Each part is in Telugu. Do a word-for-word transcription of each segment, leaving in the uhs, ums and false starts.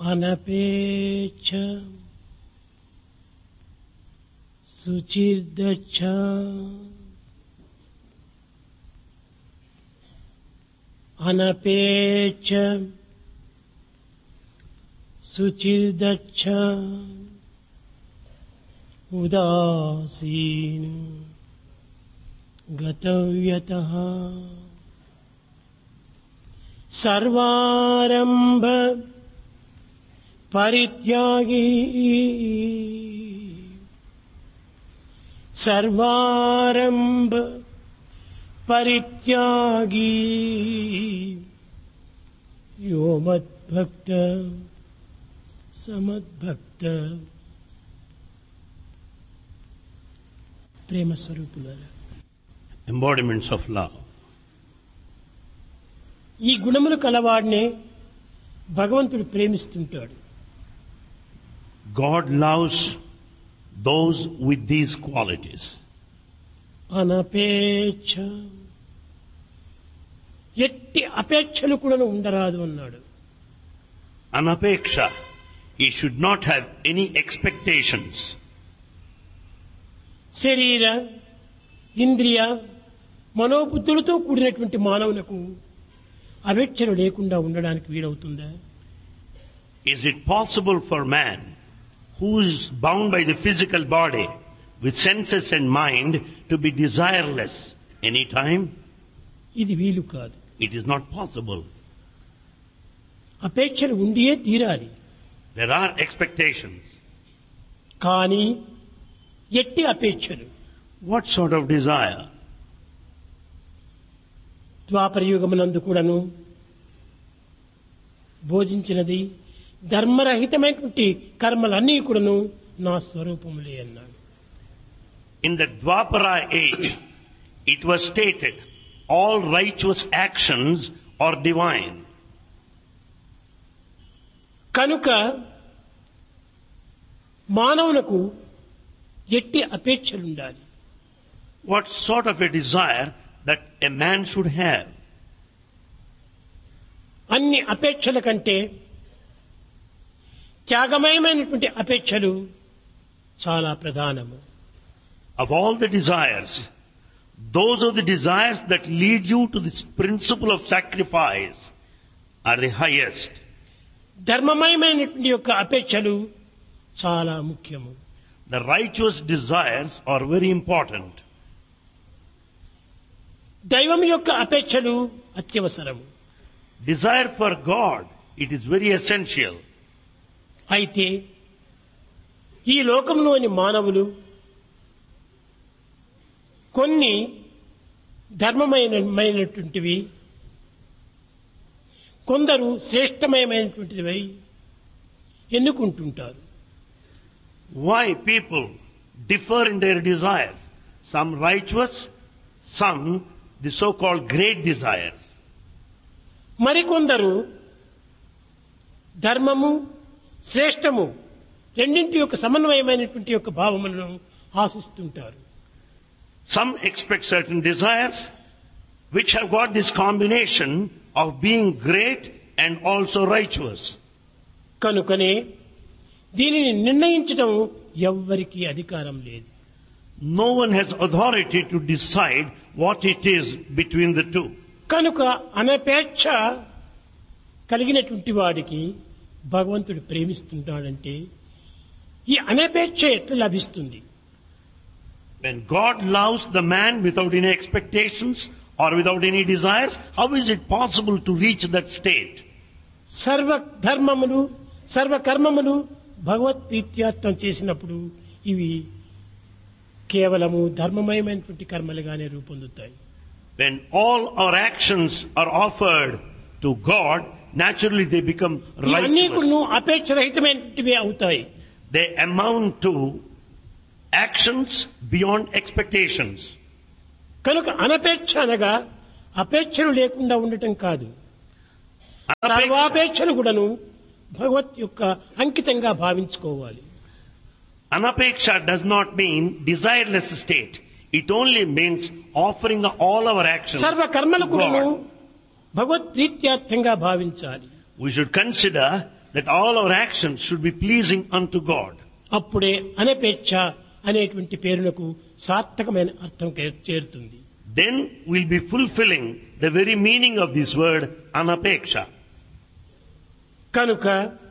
అనపేక్ష శుచిర్దచ్చ అనపేక్ష శుచిర్దచ్చ ఉదాసీన గతవ్యతః సర్వారంభ పరిత్యాగీ సర్వారంభ పరిత్యాగీ యో మద్భక్త సమద్భక్త. ప్రేమ స్వరూపులారా, embodiments of love. ఈ గుణములు కలవాడినే భగవంతుడు ప్రేమిస్తుంటాడు. God loves those with these qualities. అనపేక్ష, ఎట్టి అపేక్షలు కూడా ఉండరాదు అన్నాడు. Anapeksha, he should not have any expectations. శరీర ఇంద్రియ మనోబుద్ధులతో కూడినటువంటి మానవులకు అపేక్షలు లేకుండా ఉండడానికి వీలవుతుందా? Is it possible for man who is bound by the physical body with senses and mind to be desireless any time? ఇది వీలు కాదు. It is not possible. అపేక్షలు ఉండియే తీరాలి. There are expectations. కానీ ఎట్టి అపేక్షలు? What sort of desire? ద్వాపర యుగమునందు కూడాను భోజించినది ధర్మరహితమైనటువంటి కర్మలన్నీ కూడాను నా స్వరూపములే అన్నాడు. In the Dwapara age, it was stated, all righteous actions are divine. కనుక మానవులకు ఎట్టి అపేక్షలు ఉండాలి. What sort of a desire that a man should have? అన్ని అపేక్షల కంటే త్యాగమయమైనటువంటి అపేక్షలు చాలా ప్రధానము. Of all the desires, those are the desires that lead you to this principle of sacrifice are the highest. ధర్మమయమైనటువంటి యొక్క అపేక్షలు చాలా ముఖ్యము. The righteous desires are very important. దైవం యొక్క అపేక్షలు అత్యవసరము. Desire for God, it is very essential. అయితే ఈ లోకంలోని మానవులు కొన్ని ధర్మమైనటువంటివి, కొందరు శ్రేష్టమయమైనటువంటివి ఎన్నుకుంటుంటారు. Why people differ in their desires? Some righteous, some the so-called great desires. మరికొందరు ధర్మము శ్రేష్టము రెండింటి యొక్క సమన్వయమైనటువంటి యొక్క భావములను ఆశిస్తుంటారు. Some expect certain desires which have got this combination of being great and also righteous. కనుకనే దీనిని నిర్ణయించడం ఎవ్వరికీ అధికారం లేదు. No one has authority to decide what it is between the two. కనుక అనపేక్ష కలిగినటువంటి వాడికి భగవంతుడు ప్రేమిస్తున్నాడంటే ఈ అనపేక్ష ఎట్లా లభిస్తుంది? When God loves the man without any expectations or without any desires, how is it possible to reach that state? సర్వ ధర్మములు సర్వ కర్మములు భగవత్ ప్రీత్యార్థం చేసినప్పుడు ఇవి కేవలము ధర్మమయమైనటువంటి కర్మలుగానే రూపొందుతాయి. When all our actions are offered to God, naturally they become ఇవన్నీ righteous. కూడా అపేక్ష రహితమైనటువంటివే అవుతాయి. They amount to actions beyond expectations. కనుక అనపేక్ష అనగా అపేక్షలు లేకుండా ఉండటం కాదు. సర్వాపేక్షలు కూడాను భగవత్ యొక్క అంకితంగా భావించుకోవాలి. Anapeksha does not mean desireless state. It only means offering all our actions సర్వ కర్మలు to కూడాను God. భగవత్ ప్రీత్యార్థంగా భావించాలి. We should consider that all our actions should be pleasing unto God. అప్పుడే అనపేక్ష అనేటువంటి పేరునకు సార్థకమైన అర్థం చేరుతుంది. Then we'll be fulfilling the very meaning of this word anapeksha. కనుక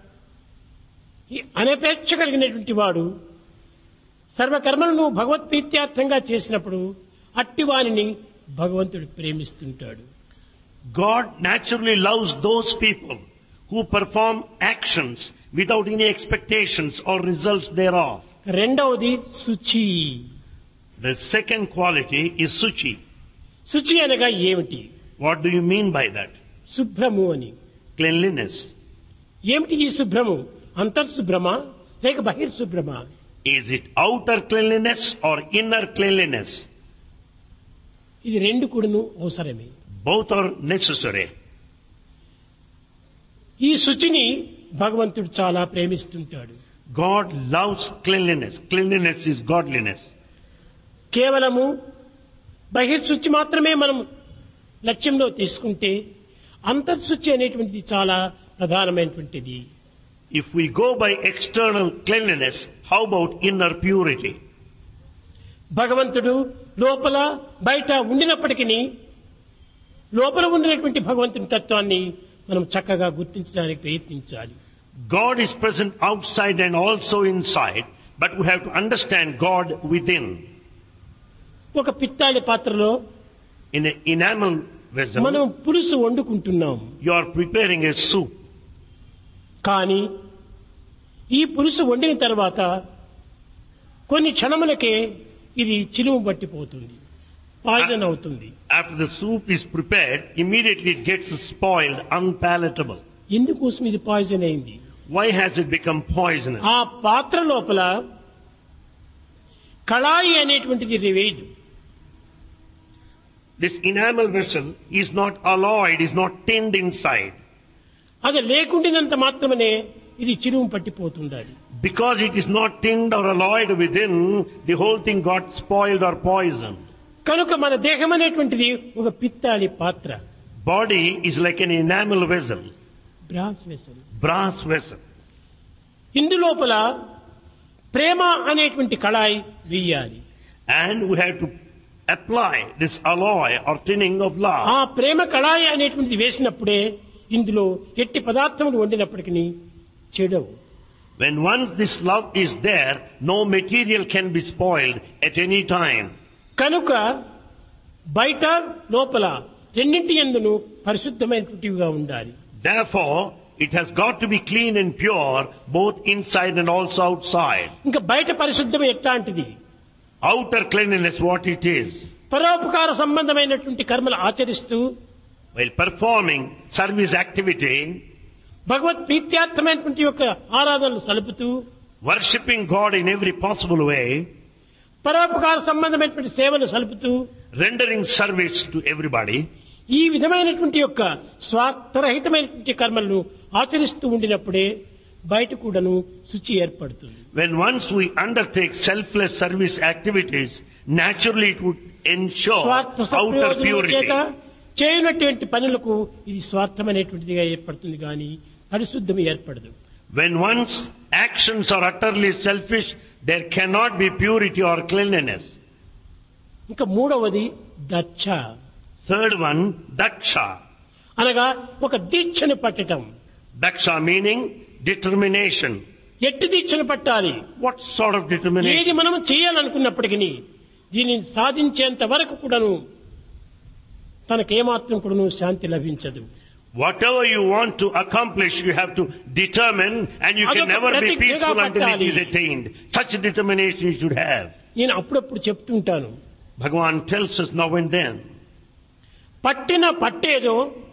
ఈ అనపేక్ష కలిగినటువంటి వాడు సర్వకర్మలను భగవత్ప్రీత్యార్థంగా చేసినప్పుడు అట్టివానిని భగవంతుడు ప్రేమిస్తుంటాడు. God naturally loves those people who perform actions without any expectations or results thereof. రెండవది శుచి. The second quality is suchi. శుచి అనగా ఏమిటి? What do you mean by that? శుభ్రము అని. Cleanliness. ఏమిటి ఈ శుభ్రము? అంతర్శుభ్రమా లేక బహిర్శుభ్రమా? Is it outer cleanliness or inner cleanliness? ఇది రెండు కూడాను అవసరమే. Both are necessary. ఈ శుచిని భగవంతుడు చాలా ప్రేమిస్తుంటాడు. God loves cleanliness. Cleanliness is godliness. కేవలము బహిర్శుచి మాత్రమే మనం లక్ష్యంలో తీసుకుంటే అంతర్శుచి అనేటువంటిది చాలా ప్రధానమైనటువంటిది. If we go by external cleanliness, how about inner purity? భగవంతుడు లోపల బయట ఉండినప్పటికీ లోపల ఉండినటువంటి భగవంతుని తత్వాన్ని మనం చక్కగా గుర్తించడానికి ప్రయత్నించాలి. God is present outside and also inside, but we have to understand God within. ఒక పిత్తాళి పాత్రలో In an enamel vessel, మనం పులుసు వండుకుంటున్నాం. you are preparing a soup. కానీ ఈ పులుసు వండిన తర్వాత కొన్ని క్షణములకే ఇది చిలుము పట్టిపోతుంది, పాయిజన్ అవుతుంది. After the soup is prepared, immediately it gets spoiled, unpalatable. ఎందుకోసం ఇది పాయిజన్ అయింది? Why has it become poisonous? ఆ పాత్ర లోపల కళాయి అనేటువంటిది లేదు. This enamel vessel is not alloyed, is not tinned inside. అది లేకుండినంత మాత్రమే ఇది చిలుము పట్టిపోతుండాలి. Because it is not tinned or alloyed within, the whole thing got spoiled or poisoned. కనుక మన దేహం అనేటువంటిది ఒక పిత్తాళి పాత్ర. Body is like an enamel vessel, brass vessel. brass vessel. ఇందులోపల ప్రేమ అనేటువంటి కళాయి వేయాలి. And we have to apply this alloy or tinning of love. ఆ ప్రేమ కళాయి అనేటువంటిది వేసినప్పుడే ఇందులో ఎట్టి పదార్థములు వండినప్పటికీ చెడవు. When once this love is there, no material can be spoiled at any time. కనుక బయట లోపల రెండింటి యందును పరిశుద్ధమైనటువంటివిగా ఉండాలి. Therefore, it has got to be clean and pure, both inside and also outside. ఇంకా బయట పరిశుద్ధం ఎట్లాంటిది? Outer cleanliness, what it is. పరోపకార సంబంధమైనటువంటి కర్మలు ఆచరిస్తూ While performing service activity, భగవత్ ప్రీత్యార్థమైనటువంటి యొక్క ఆరాధనలు సలుపుతూ worshipping God in every possible way, పరోపకార సంబంధమైనటువంటి సేవలు సలుపుతూ rendering service to everybody, ఈ విధమైనటువంటి యొక్క స్వార్థరహితమైనటువంటి కర్మలను ఆచరిస్తూ ఉండినప్పుడే బయట కూడాను శుచి ఏర్పడుతుంది. when once we undertake selfless service activities, naturally it would ensure స్వార్థ outer సంప్రయోజనం purity. చేత చేయనటువంటి పనులకు ఇది స్వార్థమైనటువంటిదిగా ఏర్పడుతుంది కానీ పరిశుద్ధం ఏర్పడదు. When one's actions are utterly selfish, there cannot be purity or cleanliness. ఇంకా మూడవది దక్ష. Third one, daksha. అనగా ఒక దీక్షను పట్టటం. Daksha meaning determination. ఎట్టి దీక్షను పట్టాలి? What sort of ఏది determination? మనం చేయాలనుకున్నప్పటికీ దీనిని సాధించేంత వరకు కూడాను తనకేమాత్రం కూడాను శాంతి లభించదు. Whatever you want to accomplish, you have to determine, and you can అదొక never be ప్రతిజ్ఞగా peaceful until it పట్టాలి. is attained. Such a determination you should have. నేను అప్పుడప్పుడు చెప్తుంటాను, Bhagavan tells us now and then. పట్టిన పట్టేదో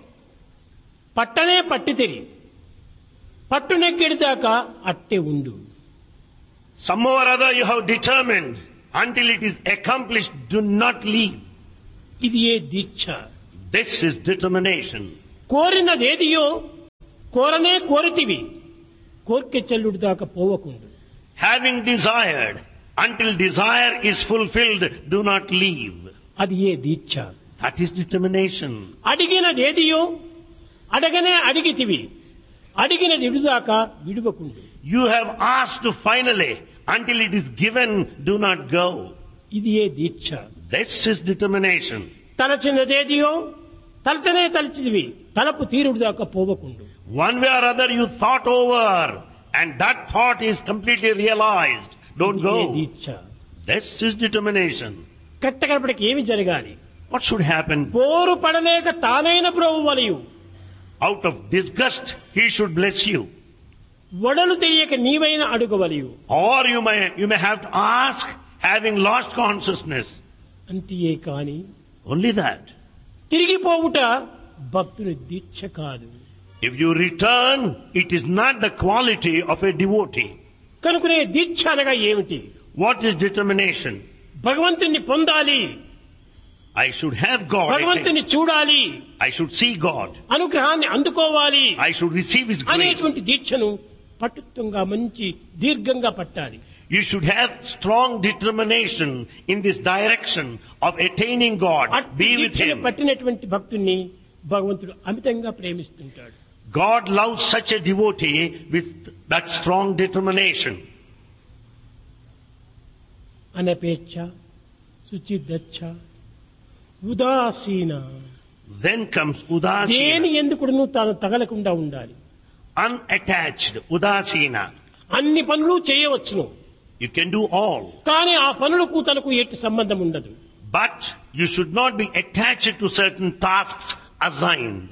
పట్టనే పట్టితిరి, పట్టునెక్కిడిదాకా అట్టే ఉండు. Somehow or other you have determined. Until it is accomplished, do not leave. ఇది ఏ దీక్ష? This is determination. కోరినదేదియో కోరనే కోరితివి, కోర్కె చెల్లుడు దాకా పోవకుండు. Having desired, until desire is fulfilled, do not leave. అది ఏ దీక్ష? That is determination. అడిగినదేదియో అడగనే అడిగితివి, అడిగినది విడుదాకా విడువకుండు. You have asked finally. Until it is given, do not go. ఇది ఏ దీక్ష. This is determination. తలచినదేదియో తలచనే తలచిదివి తలపు తీరుడు దాకా పోవకుండు. One way or other you thought over and that thought is completely realized. Don't ఇది ఏ go. Deeksha. This is determination. కట్టకడపడికి ఏమి జరగాలి? What should happen? పోరు పడలేక తానైన బ్రోవు వలయు Out of disgust, he should bless you. వడలు తెలియక నీవైన అడుగు వలయు. Or you may, you may have to ask having lost consciousness. అంతియే కాని Only that. తిరిగిపోవుట భక్తుని దీక్ష కాదు. If you return, it is not the quality of a devotee. కనుకనే దీక్ష అనగా ఏమిటి? What is determination? భగవంతుని పొందాలి, I should have God. భగవంతుని చూడాలి, I should see God. అనుగ్రహాన్ని అందుకోవాలి I should receive His grace. అనేటువంటి దీక్షను పట్టుత్వంగా మంచి దీర్ఘంగా పట్టాలి. You should have strong determination in this direction of attaining God. అట్టి Be with దీక్షను Him. పట్టినటువంటి భక్తుణ్ణి భగవంతుడు అమితంగా ప్రేమిస్తుంటాడు. God loves such a devotee with that strong determination. అనపేచ్ఛ, శుచిదచ్చ, ఉదాసీన. Then comes Udasina. దేని ఎందుకును తాను తగలకుండా ఉండాలి. Unattached. Udasina. అన్ని పనులు చేయవచ్చును, You can do all. కానీ ఆ పనులకు తనకు ఎట్టి సంబంధం ఉండదు. But you should not be attached to certain tasks assigned.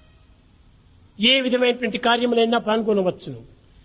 ఏ విధమైనటువంటి కార్యములైనా పాల్గొనవచ్చును.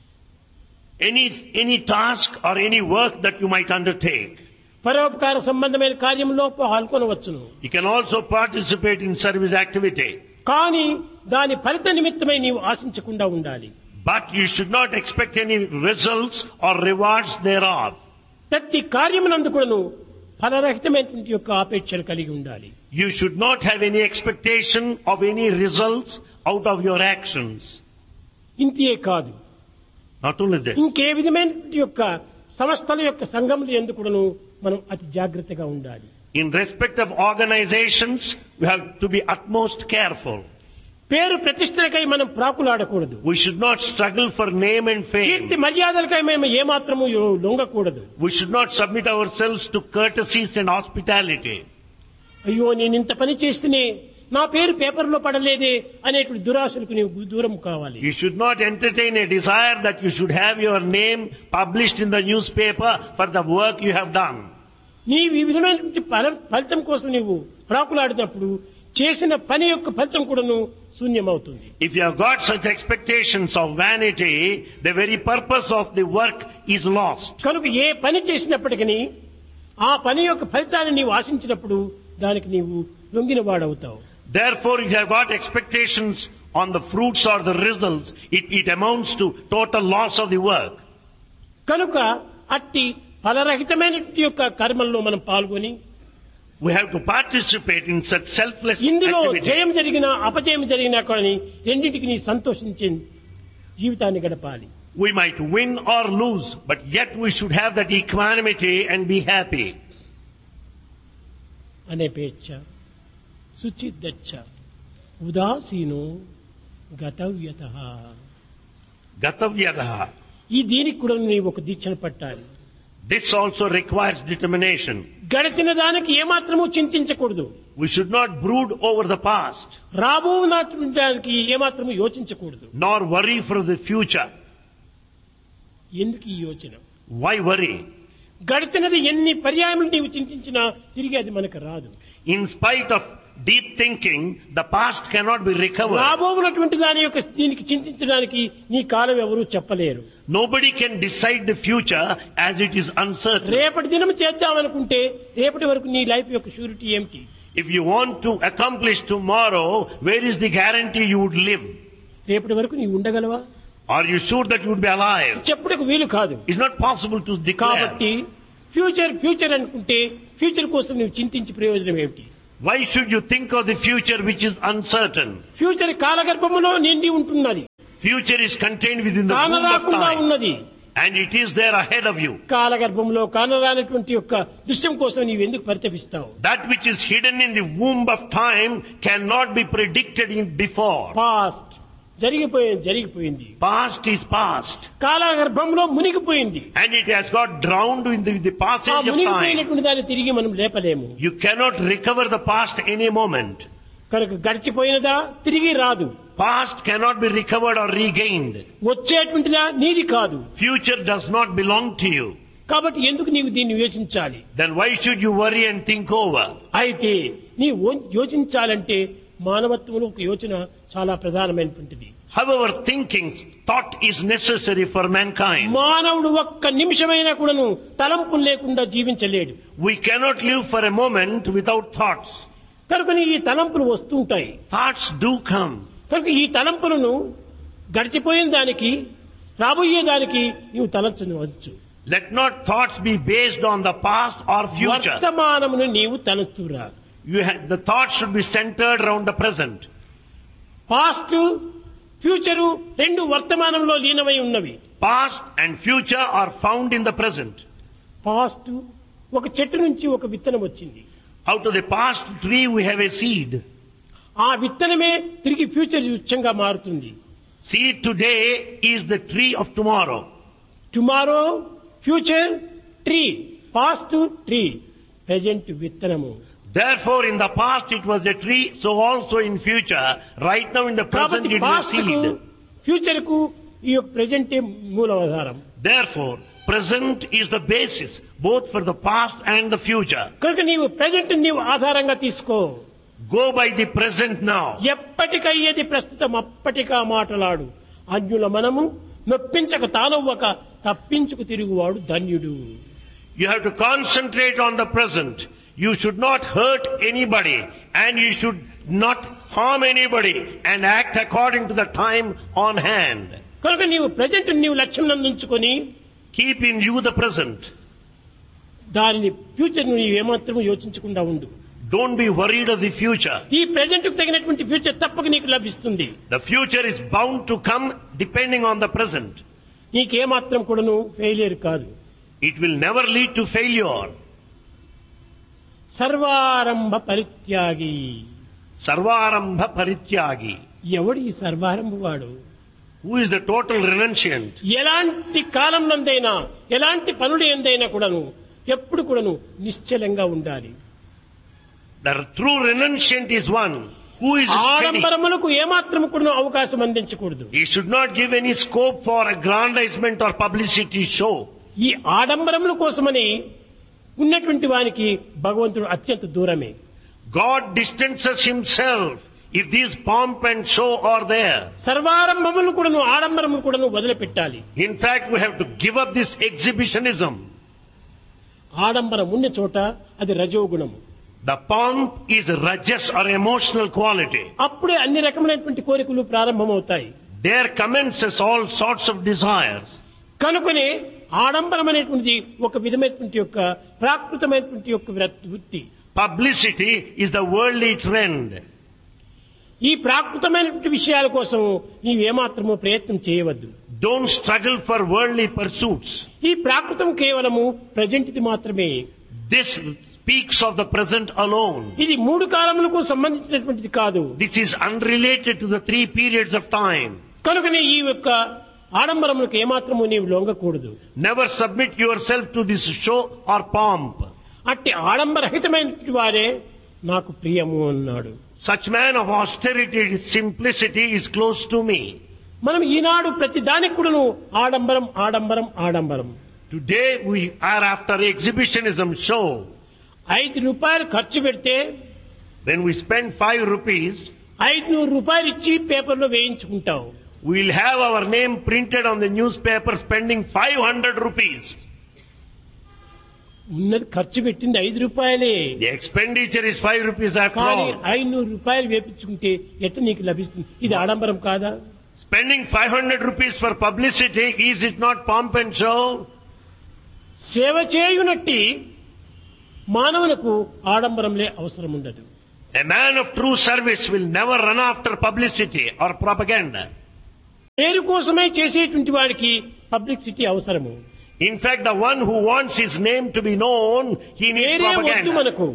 Any, any task or any work that you might undertake. పరోపకార సంబంధమైన కార్యంలో పాల్గొనవచ్చును. You can also participate in service activity. కానీ దాని ఫలిత నిమిత్తమై నీవు ఆశించకుండా ఉండాలి. But you should not expect any results or rewards thereof. ప్రతి కార్యమునందు కూడాను ఫలరహితమైనటువంటి యొక్క ఆపేక్షలు కలిగి ఉండాలి. You should not have any expectation of any results out of your actions. ఇంతే కాదు, Not only this. ఇంకే విధమైనటువంటి యొక్క సంస్థల యొక్క సంఘములు ఎందుకు కూడాను మనం అతి జాగ్రత్తగా ఉండాలి. In respect of organizations, we have to be utmost careful. పేరు ప్రతిష్టలకై మనం ప్రాకులాడకూడదు. We should not struggle for name and Keerthi fame. మర్యాదలకై మేము ఏమాత్రము లొంగకూడదు. We should not submit ourselves to courtesies and hospitality. అయ్యో నేను ఇంత పని చేస్తేనే నా పేరు పేపర్లో పడలేదే అనేటువంటి దురాశలకు నీవు దూరం కావాలి. You should not entertain a desire that you should have your name published in the newspaper for the work you have done. నీవు ఈ విధమైనటువంటి ఫల- ఫలితం కోసం నీవు ప్రాకులాడినప్పుడు చేసిన పని యొక్క ఫలితం కూడాను శూన్యమవుతుంది. If you have got such expectations of vanity, the very purpose of the work is lost. కనుక ఏ పని చేసినప్పటికీ ఆ పని యొక్క ఫలితాన్ని నీవు ఆశించినప్పుడు దానికి నీవు లొంగిన వాడవుతావు. Therefore, if you have got expectations on the fruits or the results, it, it amounts to total loss of the work. కనుక అట్టి ఫలరహితమైనటువంటి యొక్క కర్మల్లో మనం పాల్గొని We have to participate in such selfless ఇందులో activity. జయం జరిగినా అపజయం జరిగినా కానీ రెండింటికి నీ సంతోషించే జీవితాన్ని గడపాలి. We might win or lose, but yet we should have that equanimity and be happy. అనేపేచ్ఛ, శుచిదచ్చ, ఉదాసీనో గతవ్యతః. Gatavyadaha. ఈ దీనికి కూడా నీవు ఒక దీక్షను పట్టాలి. This also requires determination. గడిచిన దానికి ఏమాత్రము చింతించకూడదు. We should not brood over the past, రాబోనటువంటి దానికి ఏమాత్రము యోచించకూడదు. nor worry for the future. ఎందుకు ఈ యోచన? Why worry? గడిచినది ఎన్ని పర్యాయములు నీవు చింతించినా తిరిగి అది మనకు రాదు. In spite of deep thinking, the past cannot be recovered. రాబోనటువంటి దాని యొక్క దీనికి చింతించడానికి నీ కాలం ఎవరూ చెప్పలేరు. Nobody can decide the future as it is uncertain. రేపటి దినం చేద్దామనుకుంటే రేపటి వరకు నీ లైఫ్ యొక్క షూరిటీ ఏమిటి? If you want to accomplish tomorrow, where is the guarantee you would live? రేపటి వరకు నీవు ఉండగలవా? Are you sure that you would be alive? చెప్పుటకు వీలు కాదు. It's not possible to declare. కాబట్టి ఫ్యూచర్ ఫ్యూచర్ అనుకుంటే ఫ్యూచర్ కోసం నువ్వు చింతించి ప్రయోజనం ఏమిటి? Why should you think of the future which is uncertain? Future కాలగర్భములో నిండి ఉంటున్నది, Future is contained within the womb of కానరాకుండా time, ఉన్నది. and it is there ahead of you. కాలగర్భంలో కానరానటువంటి యొక్క దృశ్యం కోసం నీవు ఎందుకు పరితపిస్తావు? That which is hidden in the womb of time cannot be predicted in before. Past జరిగిపోయింది జరిగిపోయింది Past is past. కాలగర్భంలో మునిగిపోయింది. And it has got drowned in the, the ఆ passage of time. మునిగిపోయినటువంటి దాన్ని తిరిగి మనం లేపలేము. You cannot recover the past any moment. కనుక గడిచిపోయినదా తిరిగి రాదు. Past cannot be recovered or regained. వచ్చేటువంటిదా నీది కాదు. Future does not belong to you. కాబట్టి ఎందుకు నీవు దీన్ని యోచించాలి? Then why should you worry and think over? అయితే నీ యోచించాలంటే మానవత్వంలో ఒక యోచన చాలా ప్రధానమైనటువంటిది. However, thinking, thought is necessary for mankind. మానవుడు ఒక్క నిమిషమైనా కూడాను తలంపులు లేకుండా జీవించలేడు. We cannot live for a moment without thoughts. కనుక ఈ తలంపులు వస్తుంటాయి. Thoughts do come. కనుక ఈ తలంపులను గడిచిపోయిన దానికి రాబోయే దానికి నీవు తలంచవచ్చు. Let not thoughts be based on the past or future. వర్తమానమును నీవు తలంచురా. You have, the thoughts should be centered around the present. Past future రెండు వర్తమానంలో లీనమై ఉన్నవి. Past and future are found in the present. Past ఒక చెట్టు నుంచి ఒక విత్తనం వచ్చింది. Out of the past tree we have a seed. ఆ విత్తనమే తిరిగి ఫ్యూచర్ వృక్షంగా మారుతుంది. Seed today is the tree of tomorrow. Tomorrow future tree, past tree, present విత్తనము. Therefore in the past it was a tree, so also in future, right now in the present it is a seed. Future కు ఈ ప్రెజెంటే మూలాధారం. Therefore present is the basis both for the past and the future. కనుక నీవు ప్రెజెంట్ నీవు ఆధారంగా తీసుకో. Go by the present now. ఎప్పటికయ్యేది ప్రస్తుతం అప్పటికా మాటలాడు. అన్యుల మనము నొప్పించక తానవ్వక తప్పించుకు తిరుగువాడు ధన్యుడు. You have to concentrate on the present. You should not hurt anybody and you should not harm anybody and act according to the time on hand. కనుక నీవు ప్రెజెంట్ నీవు లక్ష్యం నందుంచుకొని Keep in view the present. దానిని ఫ్యూచర్ నీవు ఏమాత్రం యోచించకుండా ఉండు. Don't be worried of the future. ఈ ప్రెజెంట్ కు తగినటువంటి ఫ్యూచర్ తప్పక నీకు లభిస్తుంది. The future is bound to come depending on the present. నీకేమాత్రం కూడాను ఫెయిలియర్ కాదు. It will never lead to failure. సర్వారంభ పరిత్యాగి. Sarvarambha parityagi. ఎవడు ఈ సర్వారంభ వాడు? Who is the total renunciant? ఎలాంటి కాలం నందైనా ఎలాంటి పనులు ఎందైనా కూడాను ఎప్పుడు కూడాను నిశ్చలంగా ఉండాలి. The true renunciant is one who is steady. ఆడంబరములకు ఏమాత్రం కూడాను అవకాశం అందించకూడదు. He should not give any scope for aggrandizement or publicity show. ఈ ఆడంబరముల కోసమని ఉన్నటువంటి వానికి భగవంతుడు అత్యంత దూరమే. God distances himself if these pomp and show are there. సర్వారంభములు కూడాను ఆడంబరములు కూడాను వదిలిపెట్టాలి. In fact, we have to give up this exhibitionism. ఆడంబరం ఉన్న చోట అది రజోగుణము. The pomp is rajas or emotional quality. అప్పుడే అన్ని రకమైనటువంటి కోరికలు ప్రారంభమవుతాయి. There commences all sorts of desires. కనుకనే ఆడంబరం అనేటువంటిది ఒక విధమైనటువంటి యొక్క ప్రాకృతమైనటువంటి యొక్క వృత్తి. Publicity is the worldly trend. ఈ ప్రాకృతమైనటువంటి విషయాల కోసం నీవేమాత్రమూ ప్రయత్నం చేయవద్దు. Don't struggle for worldly pursuits. ఈ ప్రాకృతం కేవలము ప్రజెంట్ది మాత్రమే. This speaks of the present alone. ఇది మూడు కాలములకు సంబంధించినటువంటిది కాదు. This is unrelated to the three periods of time. కనుకనే ఈ యొక్క ఆడంబరములకు ఏమాత్రము నీవు లొంగకూడదు. Never submit yourself to this show or pomp. అట్టి ఆడంబరహితమైనటువంటి వారే నాకు ప్రియము అన్నాడు. Such man of austerity, simplicity is close to me. మనం ఈనాడు ప్రతి దానికి కూడాను ఆడంబరం ఆడంబరం ఆడంబరం. Today we are after exhibitionism show. ఐదు రూపాయలు ఖర్చు పెడితే When we spend five rupees, ఐదునూరు రూపాయలు ఇచ్చి పేపర్లో వేయించుకుంటావు. we'll have our name printed on the newspaper spending five hundred rupees. ఉన్నది ఖర్చు పెట్టింది ఐదు రూపాయలే. The expenditure is five rupees after కానీ all. ఐదునూరు రూపాయలు వేపించుకుంటే ఎట్లా నీకు లభిస్తుంది? ఇది ఆడంబరం కాదా? Spending five hundred rupees for publicity, is it not pomp and show? సేవ చేయునట్టి మానవులకు ఆడంబరంలే అవసరం ఉండదు. A man of true service will never run after publicity or propaganda. పేరు కోసమే చేసేటువంటి వాడికి పబ్లిసిటీ అవసరము. In fact, the one who wants his name to be known, he needs పేరే వద్దు propaganda. మనకు.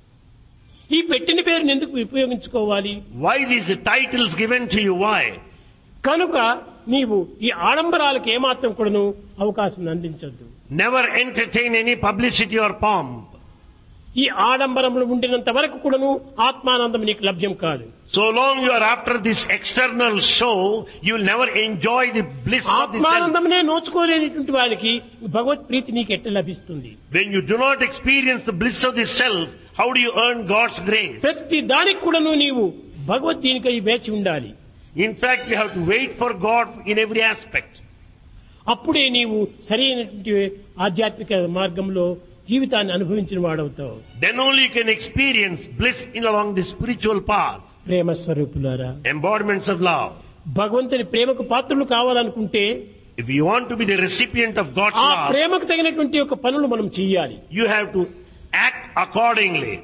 ఈ పెట్టిన పేరుని ఎందుకు ఉపయోగించుకోవాలి? Why these titles given to you? Why? కనుక నీవు ఈ ఆడంబరాలకు ఏమాత్రం కూడాను అవకాశం అందించొద్దు. Never entertain any publicity or pomp. ఈ ఆడంబరములు ఉండినంత వరకు కూడాను ఆత్మానందం నీకు లభ్యం కాదు. So long you are after this external show, you will never enjoy the bliss of the self. ఆత్మానందమునే నోచుకోలేనిటువంటి వారికి భగవత్ ప్రీతి నీకు ఎట్లా లభిస్తుంది? When you do not experience the bliss of the self, how do you earn God's grace? ప్రతి దానికి కూడాను నీవు భగవద్దీనికై వేచి ఉండాలి. In fact, you have to wait for God in every aspect. అప్పుడే నీవు సరైనటువంటి ఆధ్యాత్మిక మార్గంలో జీవితాన్ని అనుభవించిన వాడవుతావు. Then only you can experience bliss in along the spiritual path. ప్రేమ స్వరూపులారా, Embodiments of love. భగవంతుని ప్రేమకు పాత్రులు కావాలనుకుంటే If you want to be the recipient of God's ఆ love, ప్రేమకు తగినటువంటి యొక్క పనులు మనం చేయాలి. you have to act accordingly.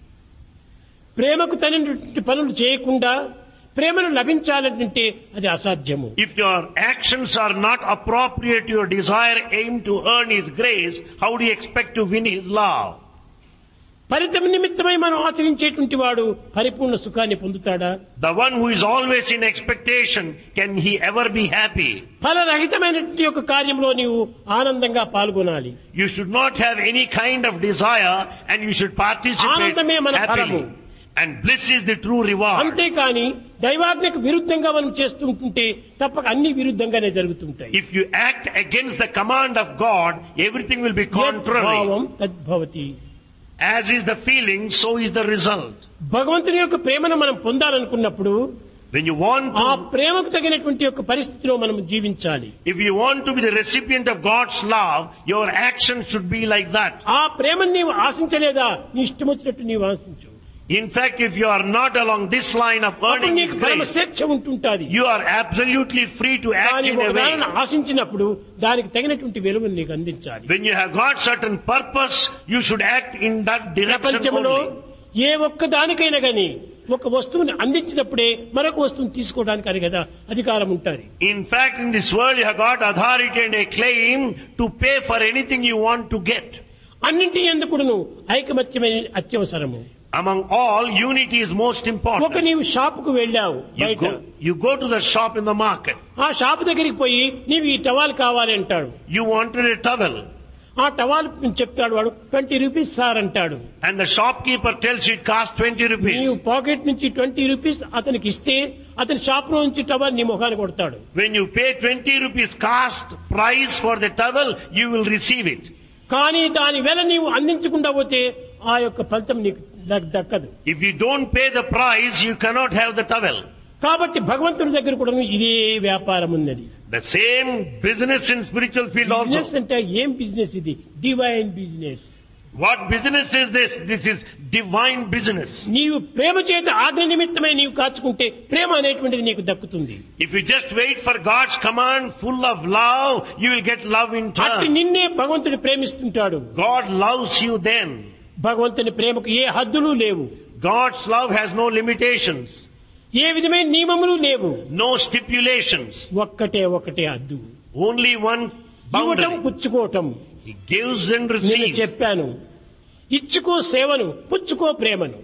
ప్రేమకు తగినటువంటి పనులు చేయకుండా ప్రేమను లభించాలంటే అది అసాధ్యము. If your actions are not appropriate to your desire aim to earn His grace, how do you expect to win His love? ఫలితం నిమిత్తమై మనం ఆచరించేటువంటి వాడు పరిపూర్ణ సుఖాన్ని పొందుతాడా? The one who is always in expectation, can he ever be happy? ఫలరహితమైనటువంటి యొక్క కార్యంలో నీవు ఆనందంగా పాల్గొనాలి. You should not have any kind of desire and you should participate ఆనందమే మన ఫలము. happily. And bliss is the true reward. అంతేకాని దైవాజ్ఞకు విరుద్ధంగా మనం చేస్తుంటే తప్పక అన్ని విరుద్ధంగానే జరుగుతుంటాయి. If you act against the command of God, everything will be contrary. భావం తద్భవతి. As is the feeling, so is the result. భగవంతుని యొక్క ప్రేమను మనం పొందాలనుకున్నప్పుడు When you want ఆ to, ప్రేమకు తగినటువంటి యొక్క పరిస్థితిలో మనం జీవించాలి. if you want to be the recipient of God's love, your actions should be like that. ఆ ప్రేమను నీవు ఆశించలేదా, నీ ఇష్టం వచ్చినట్టు నీవు ఆశించు. In fact, if you are not along this line of అప్పుడు earning నీకు His పరమ grace, స్వేచ్ఛ ఉంటుంటాది. you are absolutely free to act కానీ in a ఒకదానిని way. ఆశించినప్పుడు దానికి తగినటువంటి విలువను నీకు అందించాలి. When you have got certain purpose, you should act in that direction ప్రపంచంలో only. ఏ ఒక్క దానికైనా గాని ఒక వస్తువుని అందించినప్పుడే మరొక వస్తువుని తీసుకోవడానికి అని కదా అధికారం ఉంటుంది. In fact, in this world you have got authority and a claim to pay for anything you want to get. అన్నింటి ఎందుకును ఐకమత్యమే అత్యవసరము. Among all, unity is most ఒక important. నీవు షాపుకు వెళ్ళావు, You బయట go, you go to the shop in the market. ఆ షాపు దగ్గరికి పోయి నీవు ఈ టవాల్ కావాలి అంటాడు. You wanted a towel. ఆ టవాల్ చెప్తాడు వాడు ట్వంటీ రూపీస్ సార్ అంటాడు. And the shopkeeper tells you it costs twenty నీవు rupees. పాకెట్ నుంచి ట్వంటీ రూపీస్ అతనికి ఇస్తే అతని షాప్ లో నుంచి టవాల్ నీ ముఖాన్ని కొడతాడు. When you pay twenty rupees cost price for the towel, you will receive it. కానీ దాని వెల నీవు అందించకుండా పోతే ఆ యొక్క ఫలితం నీకు దక్- దక్కదు. If you don't pay the price, you cannot have the towel. కాబట్టి భగవంతుడి దగ్గర కూడా ఇదే వ్యాపారం ఉన్నది. The same business in spiritual field business also. అంటే ఏం బిజినెస్ ఇది? Divine business. What business is this? This is divine business. నీవు ప్రేమ చేత ఆజ్ఞ నిమిత్తమై నీవు కాచుకుంటే ప్రేమ అనేటువంటిది నీకు దక్కుతుంది. If you just wait for God's command full of love, you will get love in అట్టి turn. నిన్నే భగవంతుడు ప్రేమిస్తుంటాడు. God loves you then. భగవంతుని ప్రేమకు ఏ హద్దులు లేవు, God's love has no limitations, ఏ విధమైన నియమములు లేవు. no stipulations, ఒక్కటే ఒకటే హద్దు, only one ఇవ్వటం boundary. పుచ్చుకోవటం. He gives and నేను receives. చెప్పాను, ఇచ్చుకో సేవను, పుచ్చుకో ప్రేమను.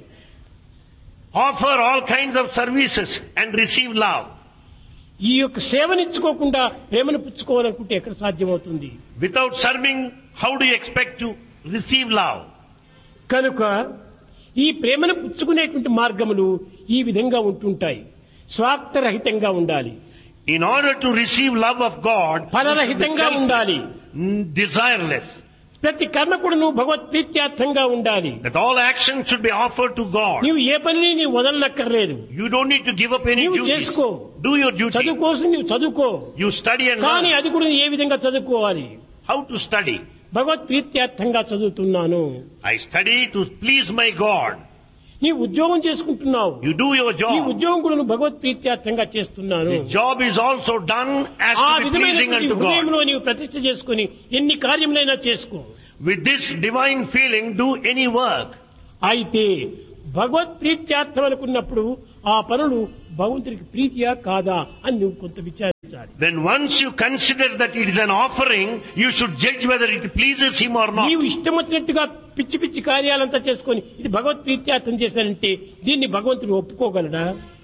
Offer all kinds of services and receive love. ఈ యొక్క సేవనిచ్చుకోకుండా ప్రేమను పుచ్చుకోవాలనుకుంటే ఎక్కడ సాధ్యమవుతుంది? Without serving, how do you expect to receive love? కనుక ఈ ప్రేమను పుచ్చుకునేటువంటి మార్గములు ఈ విధంగా ఉంటుంటాయి. స్వార్థరహితంగా ఉండాలి, In order to receive love of God, ఫలరహితంగా ఉండాలి. mm, desireless. ప్రతి కర్మ కూడా నువ్వు భగవత్ ప్రీత్యార్థంగా ఉండాలి. That all actions should be offered to God. నీవు ఏ పనిని నీవు వదలనక్కర్లేదు. You don't need to give up any నీవు duties. చేసుకో. Do your duty. చదువు కోసం నీవు చదువుకో, You study and కానీ learn. అది కూడా ఏ విధంగా చదువుకోవాలి? How to study? భగవత్ ప్రీత్యార్థంగా చదువుతున్నాను. I study to please my God. నీ ఉద్యోగం చేసుకుంటున్నావు, You do your ఈ job. ఉద్యోగం కూడా నువ్వు భగవత్ ప్రీత్యార్థంగా చేస్తున్నాను. The job is also done as ఆ to be pleasing విధమైన unto God. హృదయంలో నీవు ప్రతిష్ఠ చేసుకుని ఎన్ని కార్యములైనా చేసుకో. With this divine feeling, do any work. అయితే భగవత్ ప్రీత్యార్థం అనుకున్నప్పుడు ఆ పనులు భగవంతుడికి ప్రీతియా కాదా అని నువ్వు కొంత విచారించాలి. Then once you consider that it is an offering, you should judge whether it pleases Him or not. నీవు ఇష్టం వచ్చినట్టుగా పిచ్చి పిచ్చి కార్యాలంతా చేసుకొని ఇది భగవత్ ప్రీత్యార్థం చేశానంటే దీన్ని భగవంతుడు ఒప్పుకోగలడా?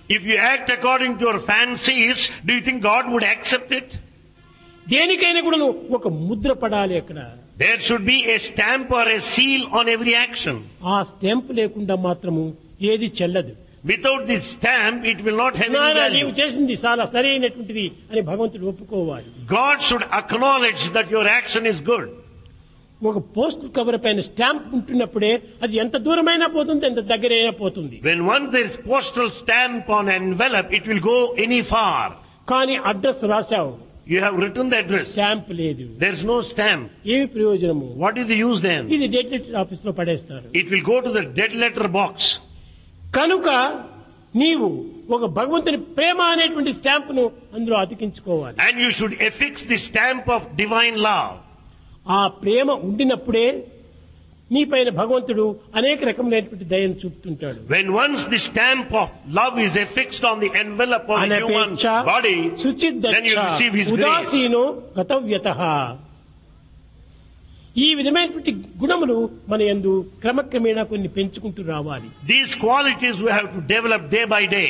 If you act according to your fancies, do you think God would accept it? దేనికైనా కూడా ఒక ముద్ర పడాలి అక్కడ. There should be a stamp or a seal on every action. ఆ స్టాంప్ లేకుండా మాత్రము ఏది చెల్లదు. Without this stamp, it will not have any నాయనా నీవు value. చేసింది చాలా సరైనటువంటిది అని భగవంతుడు ఒప్పుకోవాలి. God should acknowledge that your action is good. ఒక పోస్ట్ కవర్ పైన స్టాంప్ ఉంటున్నప్పుడే అది ఎంత దూరమైనా పోతుంది, ఎంత దగ్గరైనా పోతుంది. When once there is postal stamp on envelope, it will go any far. కానీ address రాశావు, You have written the address. Stamp లేదు. There is no stamp. ఏమి ప్రయోజనము? What is the use then? ఇది డెడ్ లెటర్ ఆఫీస్ లో పడేస్తారు. It will go to the dead letter box. కనుక నీవు ఒక భగవంతుని ప్రేమ అనేటువంటి స్టాంప్ ను అందులో అతికించుకోవాలి. And you should affix the stamp of divine love. ఆ ప్రేమ ఉండినప్పుడే నీ పైన భగవంతుడు అనేక రకములైనటువంటి దయను చూపుతుంటాడు. When once the stamp of love is affixed on the envelope of the human అనపేక్ష body, then you శుచిర్దక్ష receive His grace. ఉదాసీనో గతవ్యతః. ఈ విధమైనటువంటి గుణములు మన యందు క్రమక్రమేణా కొన్ని పెంచుకుంటూ రావాలి. These qualities we have to develop day by day.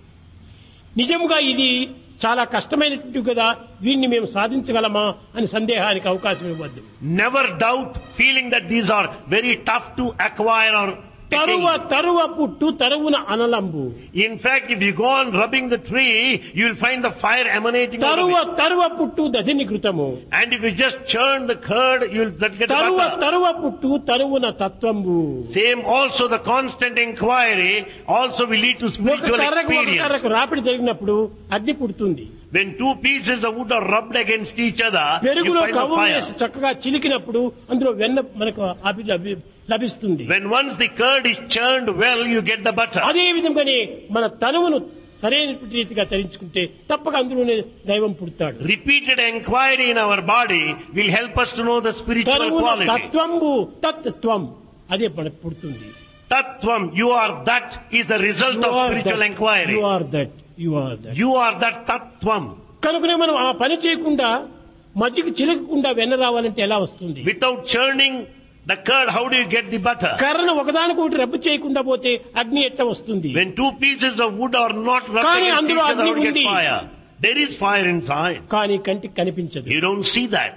నిజముగా ఇది చాలా కష్టమైనటువంటి కదా, వీటిని మేము సాధించగలమా అని సందేహానికి అవకాశం ఇవ్వద్దు. Never doubt feeling that these are very tough to acquire or తరువ attain. తరువ పుట్టు తరువున అనలంబు. In fact, if you go on rubbing the tree, you will find the fire emanating out తరువ of it. తరువ పుట్టు దధినికృతము. And if you just churn the curd, you will that get తరువ butter. తరువ పుట్టు తరువున తత్వంబు. Same also the constant inquiry also will lead to ఒక spiritual కర్రకు ఒక experience. కర్రకు రాపిడి జరిగినప్పుడు అగ్ని పుడుతుంది. When two pieces of wood are rubbed against each other, you పెరుగులో find a కవ్వం వేసి fire. చక్కగా చిలికినప్పుడు అందులో వెన్న మనకు అభి- లభి- లభిస్తుంది. When once the curd is churned well, you get the butter. అదే విధంగానే మన తనువును సరైనటువంటి రీతిగా తరించుకుంటే తప్పక అందులోనే దైవం పుడతాడు. Repeated inquiry in our body will help us to know the spiritual తనువున quality. తత్వంబు తత్వం అదే మనకు పుడుతుంది. Tattvam, you are that, is the result of spiritual inquiry. You are that you are that. You are that tattvam. కనుకనే మనం ఆ పని చేయకుండా మజ్జిగ చిలకకుండా వెన్న రావాలంటే ఎలా వస్తుంది? Without churning the curd, how do you get the butter? కర్రను ఒకదానికొకటి రబ్బు చేయకుండా పోతే అగ్ని ఎట్ట వస్తుంది? When two pieces of wood are not rubbed కానీ against each అందులో other, అగ్ని how do you get ఉంది. fire? There is fire inside. కానీ కంటికి కనిపించదు. You don't see that.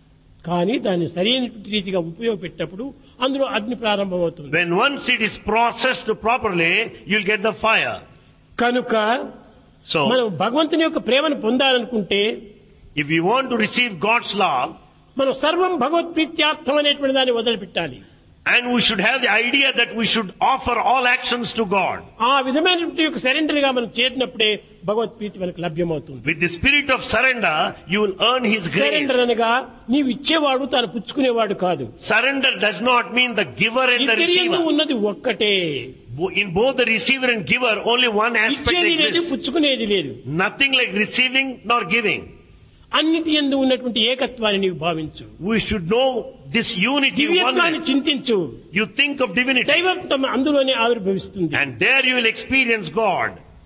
కానీ దాన్ని సరైన రీతిగా ఉపయోగపెట్టినప్పుడు అందులో అగ్ని ప్రారంభమవుతుంది. When once it is processed properly, you'll get the fire. కనుక So, మనం భగవంతుని యొక్క ప్రేమను పొందాలనుకుంటే if you want to receive God's love, మనం సర్వం భగవత్ప్రీత్యార్థం అనేటువంటి దాన్ని వదిలిపెట్టాలి. and we should have the idea that we should offer all actions to God. ఆ విధమైనటువంటి యొక్క సరెండర్ గా మనం చేరినప్పుడే భగవత్ప్రీతి మనకు లభ్యమవుతుంది. With the spirit of surrender, you will earn His grace. Surrender అనగా నీవు ఇచ్చేవాడు తాను పుచ్చుకునేవాడు కాదు. Surrender does not mean the giver and the ఇద్దరి యందు receiver. ఉన్నది ఒక్కటే. Bo- In both the receiver and giver, only one aspect ఇచ్చేది లేదు, exists. పుచ్చుకునేది లేదు. Nothing like receiving nor giving. అన్నిటి యందు ఉన్నటువంటి ఏకత్వాన్ని నీవు భావించు. We should know this unity, దివ్యత్వాన్ని oneness. చింతించు. You think of divinity, దైవత్వం అందులోనే ఆవిర్భవిస్తుంది. and there you will experience God.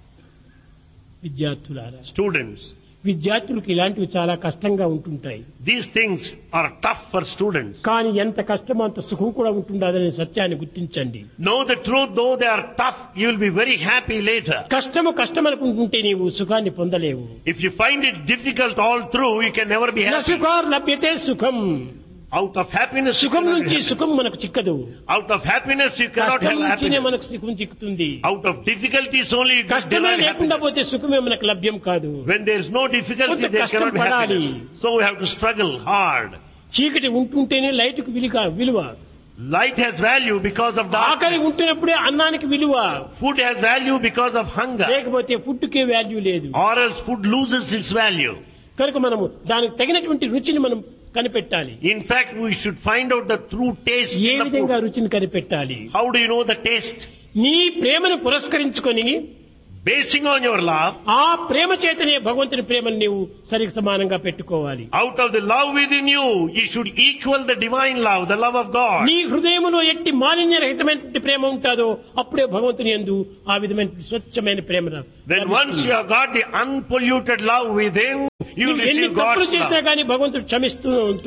విద్యార్థులారా, Students, విద్యార్థులకు ఇలాంటివి చాలా కష్టంగా ఉంటుంటాయి. these things are tough for students. కానీ ఎంత కష్టమో అంత సుఖం కూడా ఉంటుందనే సత్యాన్ని గుర్తించండి. Know the truth, though they are tough, you will be very happy later. కష్టము కష్టం అనుకుంటుంటే నీవు సుఖాన్ని పొందలేవు. If you find it difficult all through, you can never be happy. సుఖార్ లభ్యతే సుఖం. Out of happiness, you సుఖం cannot be నుంచి happy. సుఖం మనకు చిక్కదు. Out of happiness, you cannot కష్టం have నుంచినే happiness. మనకు సుఖం చిక్కుతుంది. Out of difficulties only you can కష్టమే derive లేకుండా happiness. పోతే సుఖమే మనకు లభ్యం కాదు. When there is no difficulty, కొంత there కష్టం cannot be పడాలి. happiness. So we have to struggle hard. చీకటి ఉంటుంటేనే లైట్కు విలువ విలువ. Light has value because of ఆకలి darkness. ఉంటున్నప్పుడే అన్నానికి విలువ. Food has value because of hunger. లేకపోతే ఫుడ్కే వాల్యూ లేదు. Or else food loses its value. కనుక మనము దానికి తగినటువంటి రుచిని మనం కనిపెట్టాలి. In fact, we should find out the true taste A in the విధంగా food. రుచిని కనిపెట్టాలి? How do you know the taste? నీ ప్రేమను పురస్కరించుకొని Basing on your love, ఆ ప్రేమ చేతనే భగవంతుని ప్రేమను నీవు సరికి సమానంగా పెట్టుకోవాలి. out of the love within you, you should equal the divine love, the love of God. నీ హృదయములో ఎట్టి మాలిన్యరహితమైనటువంటి ప్రేమ ఉంటాదో అప్పుడే భగవంతుని యందు ఆ విధమైన స్వచ్ఛమైన ప్రేమ When once you have got the unpolluted love within, you will ఎన్ని receive తప్పులు God's చేసినా love. కానీ భగవంతుడు క్షమిస్తూ ఉంటాడు.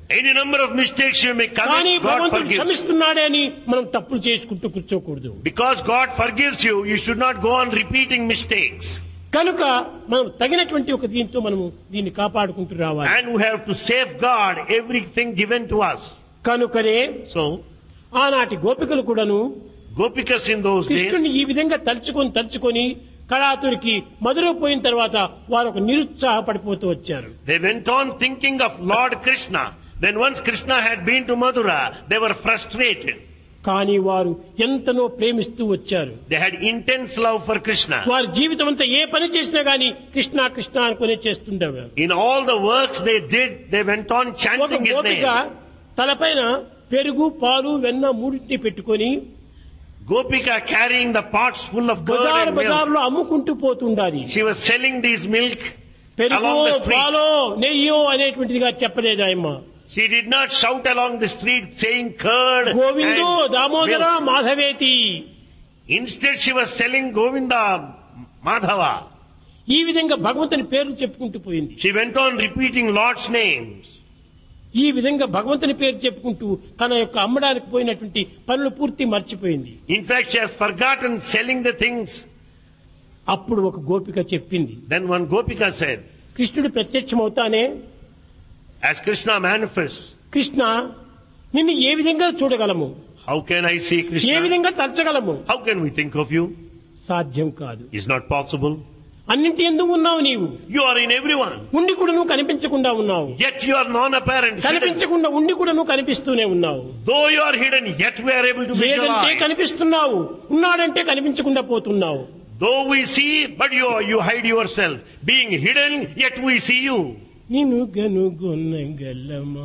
Any number of mistakes you may కానీ commit, God భగవంతుడు forgives. క్షమిస్తున్నాడే అని మనం తప్పులు చేసుకుంటూ కూర్చోకూడదు. Because God forgives you, you should not go on repeating mistakes. కనుక మనం తగినటువంటి ఒక దీంతో మనము దీన్ని కాపాడుకుంటూ రావాలి. And we have to safeguard everything given to us. కనుకనే So, ఆనాటి గోపికలు కూడాను Gopikas in those days, కృష్ణుని ఈ విధంగా తలుచుకొని తలుచుకొని కళాతురికి మధుర పోయిన తర్వాత వారు ఒక నిరుత్సాహపడిపోతూ వచ్చారు. they went on thinking of Lord Krishna. Then once Krishna had been to Mathura, they were frustrated. కానీ వారు ఎంతనో ప్రేమిస్తూ వచ్చారు. They had intense love for Krishna. వారి జీవితం అంతా ఏ పని చేసినా గానీ కృష్ణ కృష్ణ అనుకునే చేస్తుండేవారు. In all the works they did, they went on ఒక chanting his గోపిక name. తలపైన పెరుగు పాలు వెన్న మూడింటిని పెట్టుకొని Gopika carrying the pots full of curd Bazar and milk. బజార్లో అమ్ముకుంటూ పోతుండాలి. She was selling these milk పెరుగు along the street. పాలో నెయ్యో అనేటువంటిదిగా చెప్పలేదు ఆయమ్మ. She did not shout along the street saying curd గోవిందో Damodara and milk. మాధవేతి. Instead she was selling Govinda Madhava. ఈ విధంగా భగవంతుని పేర్లు చెప్పుకుంటూ పోయింది. She went on repeating Lord's names. ఈ విధంగా భగవంతుని పేరు చెప్పుకుంటూ తన యొక్క అమ్మడానికి పోయినటువంటి పనులు పూర్తి మర్చిపోయింది. In fact, she has forgotten selling the things. అప్పుడు ఒక గోపిక చెప్పింది, Then one Gopika said, కృష్ణుడు ప్రత్యక్షమవుతానే, as Krishna manifests, కృష్ణ నిన్ను ఏ విధంగా చూడగలము, how can I see A Krishna? విధంగా తలచగలము? How can we think of you? సాధ్యం కాదు. It's not possible. అన్నింటి ఎందుకు ఉన్నావు నీవు? You are in everyone. ఉండి కూడా నువ్వు కనిపించకుండా ఉన్నావు. Yet you are non-apparent. Hidden. కనిపించకుండా ఉండి కూడా నువ్వు కనిపిస్తూనే ఉన్నావు. Though you are hidden, yet we are able to లేదంటే visualize. కనిపిస్తున్నావు, ఉన్నాడంటే కనిపించకుండా పోతున్నావు. Though we see, but you you hide yourself. Being hidden, yet we see you. నిన్ను గనుగొనగలమా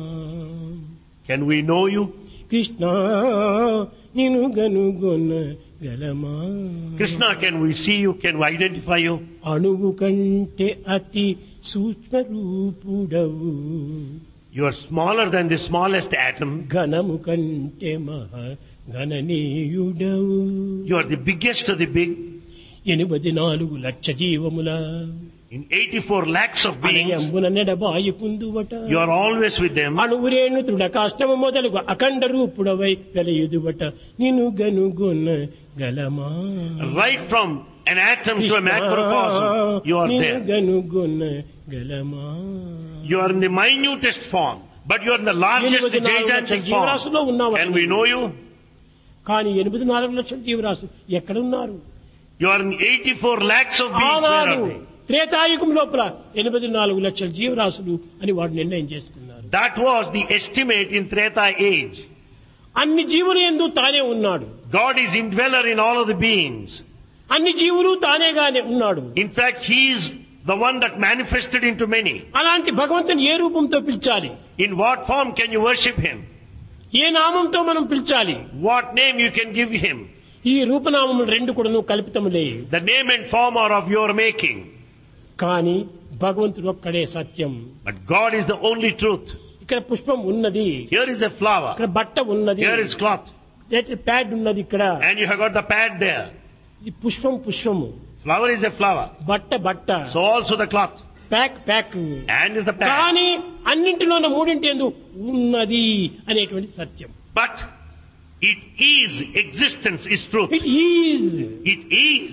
Can we know you? Krishna, నిన్ను గనుగొనగలమా? Krishna, can we see you? Can we identify you? అణువు కంటే అతి సూక్ష్మ రూపుడవు, You are smaller than the smallest atom. ఘనము కంటే మహా గణనీయుడవు. You are the biggest of the big. ఎనిమిది నాలుగు లక్ష జీవముల In eighty-four lakhs of beings, అయంబున నెడబాయి పుందువట. you are always with them. అణువురేణు తృఢ కాష్టము మొదలుగు అఖండ రూపుడవై వెలయుదువట. నిన్ను గనుగొన గలమా? Right from an atom to a macrocosm, you are నిన్ను there. గనుగొన గలమా? You are in the minutest form, but you are in the largest ఎనిమిది నాలుగు లక్షల gigantic జీవరాశుల్లో form. ఉన్నావు. Can we know you? కానీ ఎనిమిది నాలుగు లక్షల జీవరాశులు ఎక్కడున్నారు? You are in eighty-four lakhs of beings. Where ఆనాడు are they? త్రేతాయుగం లోపల ఎనిమిది నాలుగు లక్షల జీవరాశులు అని వాడు నిర్ణయం చేసుకున్నారు. That was the estimate in Treta age. అన్ని జీవులు యందు తానే ఉన్నాడు. God is indweller in all of the beings. అన్ని జీవులు తానేగానే ఉన్నాడు. In fact, He is the one that manifested into many. అలాంటి భగవంతుని ఏ రూపంతో పిలిచాలి? In what form can you worship Him? ఏ నామంతో మనం పిలిచాలి? What name you can give Him? ఈ రూపనామములు రెండు కూడాను కల్పితములే. The name and form are of your making. కానీ భగవంతుడు ఒక్కడే సత్యం. But God is the only truth. ఇక్కడ పుష్పం ఉన్నది, Here is a flower. ఇక్కడ బట్ట ఉన్నది, Here is cloth. ప్యాడ్ ఉన్నది, ఇక్కడ And you have got the pad there. ఈ పుష్పం పుష్పము, Flower is a flower. బట్ట బట్ట, So also the cloth. Pack pack. And is the pad. కానీ అన్నింటిలోన మూడింటి యందు ఉన్నది అనేటువంటి సత్యం. But it is, existence is truth. It is. It is.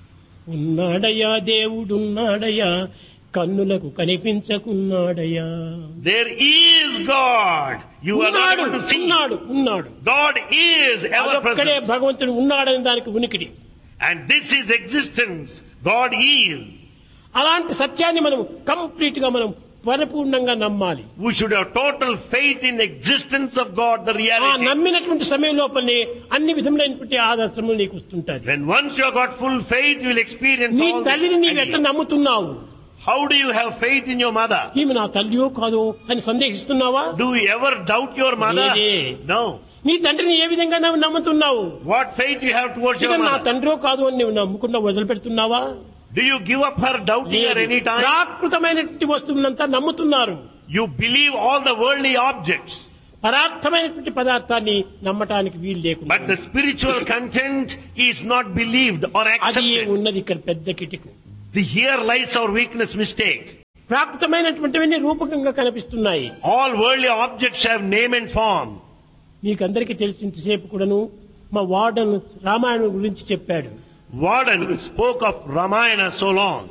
ఉన్నాడయ్యా దేవుడున్నాడయ్యా, కన్నులకు కనిపించకున్నాడయ్యా. There is God. You are not ఉన్నాడు, able to see. ఉన్నాడు, ఉన్నాడు. God is ever అదొక్కడే present. భగవంతుడు ఉన్నాడని దానికి ఉనికిడి. And this is existence. God is. అలాంటి సత్యాన్ని మనం కంప్లీట్ గా మనం పరిపూర్ణంగా నమ్మాలి. We should have total faith in the existence of God, the ఆ reality. నమ్మినటువంటి సమయం లోపలనే అన్ని విధములైనటువంటి ఆదర్శములు నీకు వస్తుంటాయి. When once you have got full faith, you will experience నీ all తల్లిని this. నీవు ఎట్లా నమ్ముతున్నావు? How do you have faith in your mother? ఈమె నా తల్లియో కాదో అని సందేహిస్తున్నావా? Do you ever doubt your mother? లేదే. No. నీ తండ్రిని ఏ విధంగా నువ్వు నమ్ముతున్నావు? What faith you have towards your ఇక నా mother? తండ్రో కాదు అని నువ్వు నమ్ముకుండా వదిలిపెడుతున్నావా? Do you give up her doubting her any time? ప్రాకృతమైనటువంటి వస్తువునంతా నమ్ముతున్నారు. You believe all the worldly objects. పరార్థమైనటువంటి పదార్థాన్ని నమ్మటానికి వీలు లేకుండా But the spiritual content is not believed or అది accepted. ఉన్నది ఇక్కడ పెద్ద కిటికు. The here lies our weakness, mistake. ప్రాకృతమైనటువంటివన్నీ రూపకంగా కనిపిస్తున్నాయి. All worldly objects have name and form. మీకందరికీ తెలిసినంతసేపు కూడాను మా వార్డన్ రామాయణం గురించి చెప్పాడు. Warden spoke of Ramayana so long.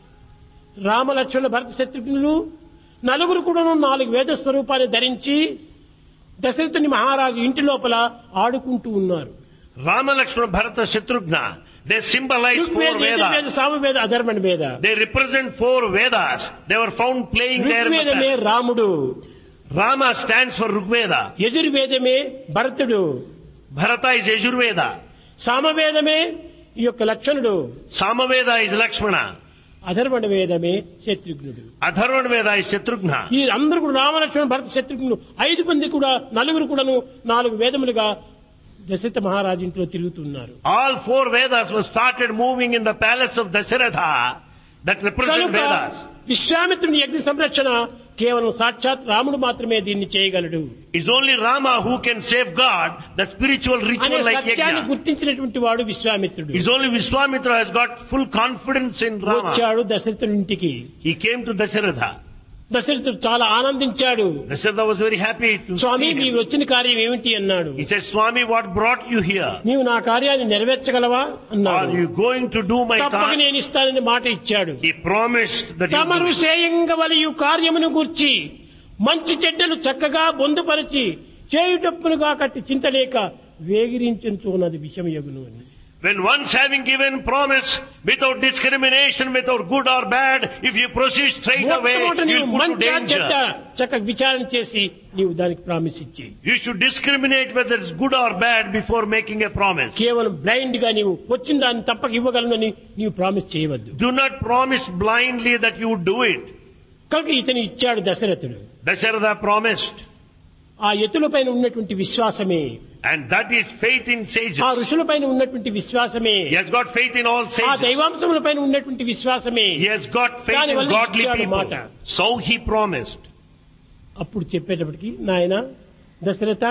Ramalakshmana భరత శత్రుఘ్నులు నలుగురు కూడాను నాలుగు వేద స్వరూపాన్ని ధరించి దశరథుని మహారాజు ఇంటి లోపల ఆడుకుంటూ ఉన్నారు. Rama, Lakshmana, Bharata, Shatrughna, they symbolize four Rigveda, Vedas. Samaveda, అధర్వణ వేద. They represent four Vedas. They were found playing there. in the ఋగ్వేదమే past. రాముడు, Rama stands for Rigveda. యజుర్వేదమే భరతుడు, Bharata is Yajurveda. సామవేదమే ఈ యొక్క లక్షణుడు, Samaveda is Lakshmana. అధర్వణ వేదమే శత్రుఘ్నుడు. Atharvana Veda is Shatrughna. ఈ అందరూ కూడా రామలక్ష్మణ భరత శత్రుఘ్నులు ఐదు మంది కూడా నలుగురు కూడాను నాలుగు వేదములుగా దశరథ మహారాజు ఇంట్లో తిరుగుతున్నారు. All four Vedas were started moving in the palace of Dasharatha that represent కనుక Vedas. విశ్వామిత్రుని యజ్ఞ సంరక్షణ కేవలం సాక్షాత్ రాముడు మాత్రమే దీన్ని చేయగలడు It's only Rama who can safeguard the spiritual అనే ritual like సత్యాన్ని Yajna. గుర్తించినటువంటి వాడు విశ్వామిత్రుడు. It's only Vishwamitra has got full confidence in Rama. వచ్చాడు దశరథుని ఇంటికి. He came to Dasharatha. దశరథుడు చాలా ఆనందించాడు. Dasharatha was very happy to Swamy see మీరు him. వచ్చిన కార్యం ఏమిటి అన్నాడు. He said, Swami, what brought you here? నీవు నా కార్యాన్ని నెరవేర్చగలవా అన్నాడు. Are you going to do my తప్పక task? నేను ఇస్తానని మాట ఇచ్చాడు. He promised that he తమరు would do it. చేయంగవలయు కార్యమును గూర్చి మంచి చెడ్డలు చక్కగా బొందుపరిచి చేయుటప్పులుగా కట్టి చింతలేక వేగిరించున్నది విషమయగును అని. When once having given promise without discrimination, without good or bad, if you proceed straight away, మొట్టమొదట you నీవు will put to మంచి చెడ్డ danger. చక్కగా విచారణ చేసి నీవు దానికి ప్రామిస్ ఇచ్చి You should discriminate whether it's good or bad before making a promise. కేవలం బ్లైండ్ గా నీవు వచ్చిన దాన్ని తప్పక ఇవ్వగలనని నీవు ప్రామిస్ చేయవద్దు. Do not promise blindly that you would do it. కనుక ఇతను ఇచ్చాడు దశరథుడు. Dasharatha promised. ఆ ఎత్తులపైన ఉన్నటువంటి విశ్వాసమే, And that is faith in ఆ sages. ఋషులపైన ఉన్నటువంటి విశ్వాసమే, He has got faith in all ఆ sages. దైవాంశములపైన ఉన్నటువంటి విశ్వాసమే. He has got faith దాని in వల్ల godly ఇచ్చాడు people. మాట. So he promised. అప్పుడు చెప్పేటప్పటికి నాయన దశరథ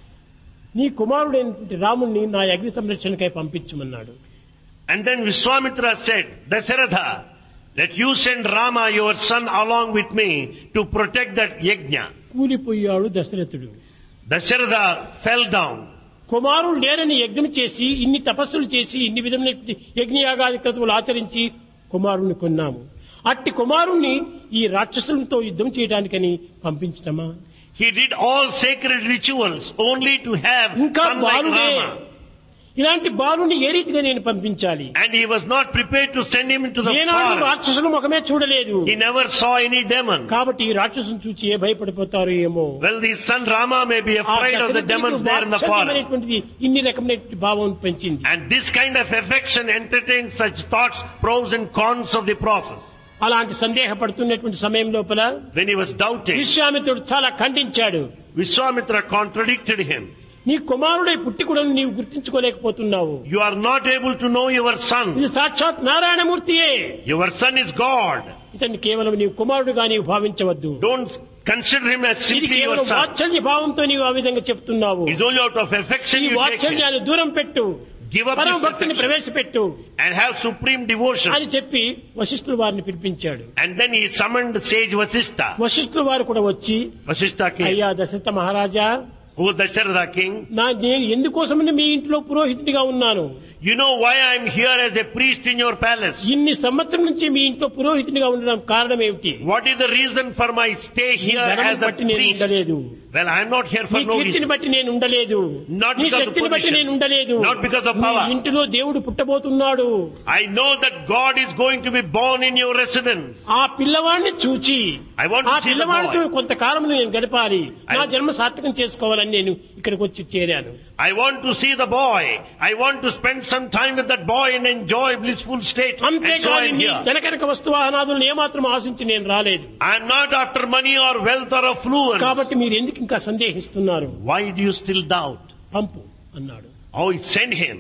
నీ కుమారుడైనటువంటి రాముణ్ణి నా అగ్ని సంరక్షణకై పంపించమన్నాడు. And then Vishwamitra said, Dasharatha, let you send Rama, your son, along with me to protect that yajna. కూలిపోయాడు దశరథుడు. Dasharatha fell down. కుమారుడు లేరని యజ్ఞం చేసి ఇన్ని తపస్సులు చేసి ఇన్ని విధమైన యజ్ఞయాగాది క్రతువులు ఆచరించి కుమారుణ్ణి కొన్నాము. అట్టి కుమారుణ్ణి ఈ రాక్షసులతో యుద్ధం చేయడానికని పంపించటమా? He did all sacred rituals only to have ఇంకా son like బాలుడే. Rama. ఇలాంటి బాలుని ఏ రీతిగా నేను పంపించాలి? And he was not prepared to send him into the ఏనాడు forest. రాక్షసులు ముఖమే చూడలేదు. He never saw any demon. కాబట్టి ఈ రాక్షసుని చూచి ఏ భయపడిపోతారు ఏమో. Well, the son Rama may be ఆ afraid of the దశరథుడికి demons there in the forest. వాత్సల్యమైనటువంటిది ఇన్ని రకమైనటువంటి భావం పెంచింది. And this kind of affection entertains such thoughts, pros and cons of the process. అలాంటి సందేహపడుతున్నటువంటి సమయం లోపల When he was doubting, విశ్వామిత్రుడు చాలా ఖండించాడు. Vishwamitra contradicted him. నీ కుమారుడై పుట్టి కూడా నీవు గుర్తించుకోలేకపోతున్నావు. You are not able to know your son. ఇది సాక్షాత్ నారాయణమూర్తియే. Your son is God. ఇతన్ని కేవలం నీవు కుమారుడుగా నీవు భావించవద్దు. Don't consider him as ఇది simply your కేవలం son. వాత్సల్య భావంతో నీవు ఆ విధంగా చెప్తున్నావు. It's only out of affection ఈ you take him. వాత్సల్యాన్ని దూరం పెట్టు, Give up పరమ this భక్తిని affection ప్రవేశపెట్టు and have supreme devotion. అని చెప్పి వశిష్ఠుల వారిని పిలిపించాడు. And then he summoned sage Vasishtha. వశిష్ఠుల వారు కూడా వచ్చి Vasishtha king, అయ్యా దశరథ మహారాజా, who was Dasharatha king. నా నేను ఎందుకోసమని మీ ఇంట్లో పురోహితుడిగా ఉన్నాను? You know why I am here as a priest in your palace? ఇన్ని సంవత్సరం నుంచి మీ ఇంట్లో పురోహితుడిగా ఉండడం కారణం ఏమిటి? What is the reason for my stay నీ here ధనమును as the బట్టి నేను priest? ఉండలేదు, Well, I am not here నీ for no కీర్తిని reason. బట్టి నేను ఉండలేదు, Not నీ because of శక్తిని బట్టి position. నేను ఉండలేదు. Not because of నీ power. ఇంటిలో దేవుడు పుట్టబోతున్నాడు. I know that God is going to be born in your residence. ఆ పిల్లవాడిని చూచి I want to ఆ see the పిల్లవాడితో boy. కొంతకాలం నేను గడపాలి, నా I- జన్మ సార్థకం చేసుకోవాలని నేను ఇక్కడికి వచ్చి చేరాను. I want to see the boy. I want to spend some time with that boy and enjoy blissful state. And so I అంతేకాని am నీ here. ధనకనక వస్తువాహనాదులను ఏమాత్రం ఆశించి నేను రాలేదు. I am not after money or wealth or affluence. కాబట్టి మీరు ఎందుకు ఇంకా సందేహిస్తున్నారు? Why do you still doubt? పంపు అన్నాడు. Oh, send him.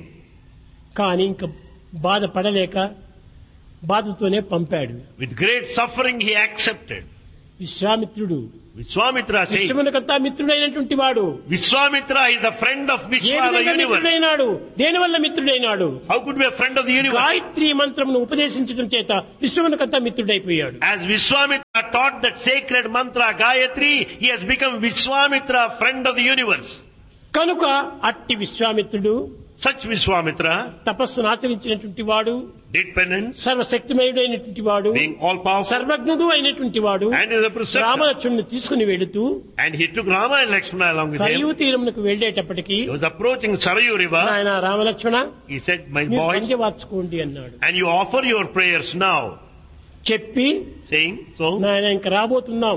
కానీ ఇంకా బాధపడలేక బాధతోనే పంపాడు. With great suffering he accepted. విశ్వామిత్రుడు Vishwamitra says, విశ్వమునకంతా మిత్రుడైనటువంటి వాడు Vishwamitra is the friend of A Vishwa, the విధంగా universe. మిత్రుడైనాడు, దేని వల్ల మిత్రుడైనాడు? How could be a friend of the universe? Gayatri మంత్రమును ఉపదేశించడం చేత విశ్వమునకంతా మిత్రుడైపోయాడు. As Vishwamitra taught that sacred mantra Gayatri, he has become Vishwamitra, friend of the universe. కనుక అట్టి విశ్వామిత్రుడు Such Vishwamitra తపస్సును ఆచరించినటువంటి వాడు, did penance, సర్వశక్తిమయుడైనటువంటి వాడు, being all powerful, సర్వజ్ఞుడు అయినటువంటి వాడు and is a preceptor. రామలక్ష్మణుని తీసుకుని వెళుతూ And he took Rama and Lakshmana along with Sarayu him. తీరమునకు వెళ్లేటప్పటికి He was approaching Sarayu river. ఆయన రామలక్ష్మణ He said, my మీరు boys, సంధ్య వార్చుకోండి అన్నాడు. and you offer your prayers now. చెప్పి Saying, so, నాయన ఇంక రాబోతున్నాం,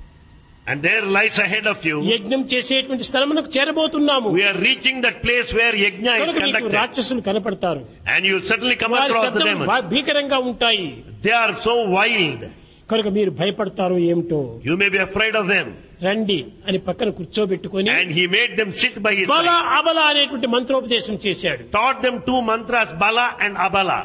and there lies ahead of you. యజ్ఞం చేసేటువంటి స్థలమునకు చేరబోతున్నాము, We are reaching that place where yajna is కనుక మీకు conducted. రాక్షసులు కనపడతారు, And you will certainly come వారి across the శబ్దం demons. భా- భీకరంగా ఉంటాయి, They are so wild. కనుక మీరు భయపడతారో ఏమిటో, You may be afraid of them. రండి అని పక్కన కూర్చోబెట్టుకొని And he made them sit by his బల side. అబల అనేటువంటి మంత్రోపదేశం చేశాడు. Taught them two mantras, Bala and Abala.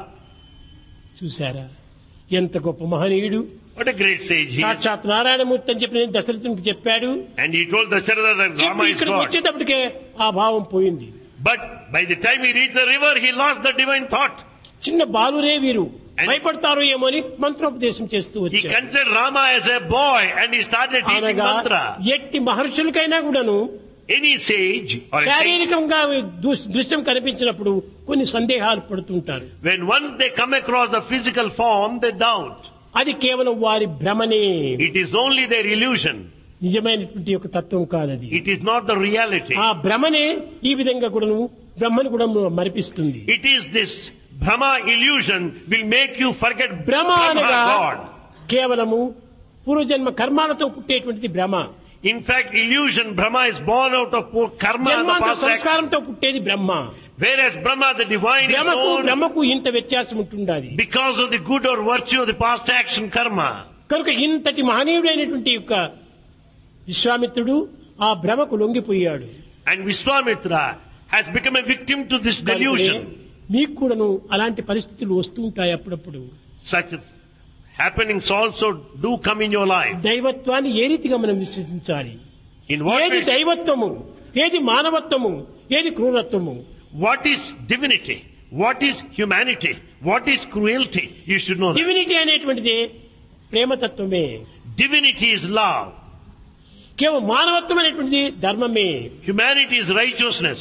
చూశారా ఎంత గొప్ప మహనీయుడు, What a great sage he is. సాక్షాత్ నారాయణమూర్తి అని చెప్పి నేను దశరథునికి చెప్పాడు. And he told Dasharatha that చెప్పి Rama is ఇక్కడ God. వచ్చేటప్పటికే ఆ భావం పోయింది. But by the time he reached the river, he lost the divine thought. చిన్న బాలురే వీరు, And- భయపడతారో ఏమో అని మంత్రోపదేశం చేస్తూ He వచ్చాడు. considered Rama as a boy and he started teaching అనగా mantra. ఎట్టి మహర్షులకైనా కూడాను Any sage or a sage, శారీరకంగా దృ- దృశ్యం కనిపించినప్పుడు కొన్ని సందేహాలు పడుతుంటారు. when once they come across the physical form, they doubt. అది కేవలం వారి భ్రమనే, It is only their illusion. నిజమైనటువంటి యొక్క తత్వం కాదది. It is not the reality. ఆ భ్రమనే ఈ విధంగా కూడాను బ్రహ్మను కూడా మరిపిస్తుంది. It is this Brahma illusion will make you forget భ్రమ Brahma అనగా God. కేవలము పూర్వజన్మ కర్మాలతో పుట్టేటువంటిది భ్రమ, In fact, illusion, Brahma is born out of poor karma and the జన్మాంతర past action. సంస్కారంతో పుట్టేది బ్రహ్మ. Whereas Brahma, the divine, is భ్రమకు born బ్రహ్మకు ఇంత వ్యత్యాసం ఉంటుండాలి. because of the good or virtue of the past action karma. కనుక ఇంతటి మహనీయుడైనటువంటి యొక్క విశ్వామిత్రుడు ఆ భ్రమకు లొంగిపోయాడు. And Vishwamitra has become a victim to this కనుకనే delusion. మీకు కూడాను అలాంటి పరిస్థితులు వస్తూ ఉంటాయి అప్పుడప్పుడు. Such happenings also do come in your life. దైవత్వాన్ని ఏ రీతిగా మనం విశ్వసించాలి? In what ఏది way, దైవత్వము, ఏది మానవత్వము, ఏది క్రూరత్వము? what is divinity? What is humanity? What is cruelty? You should know that. Divinity అనేటువంటిది ప్రేమతత్వమే, Divinity is love. కేవలం మానవత్వం అనేటువంటిది ధర్మమే, Humanity is righteousness.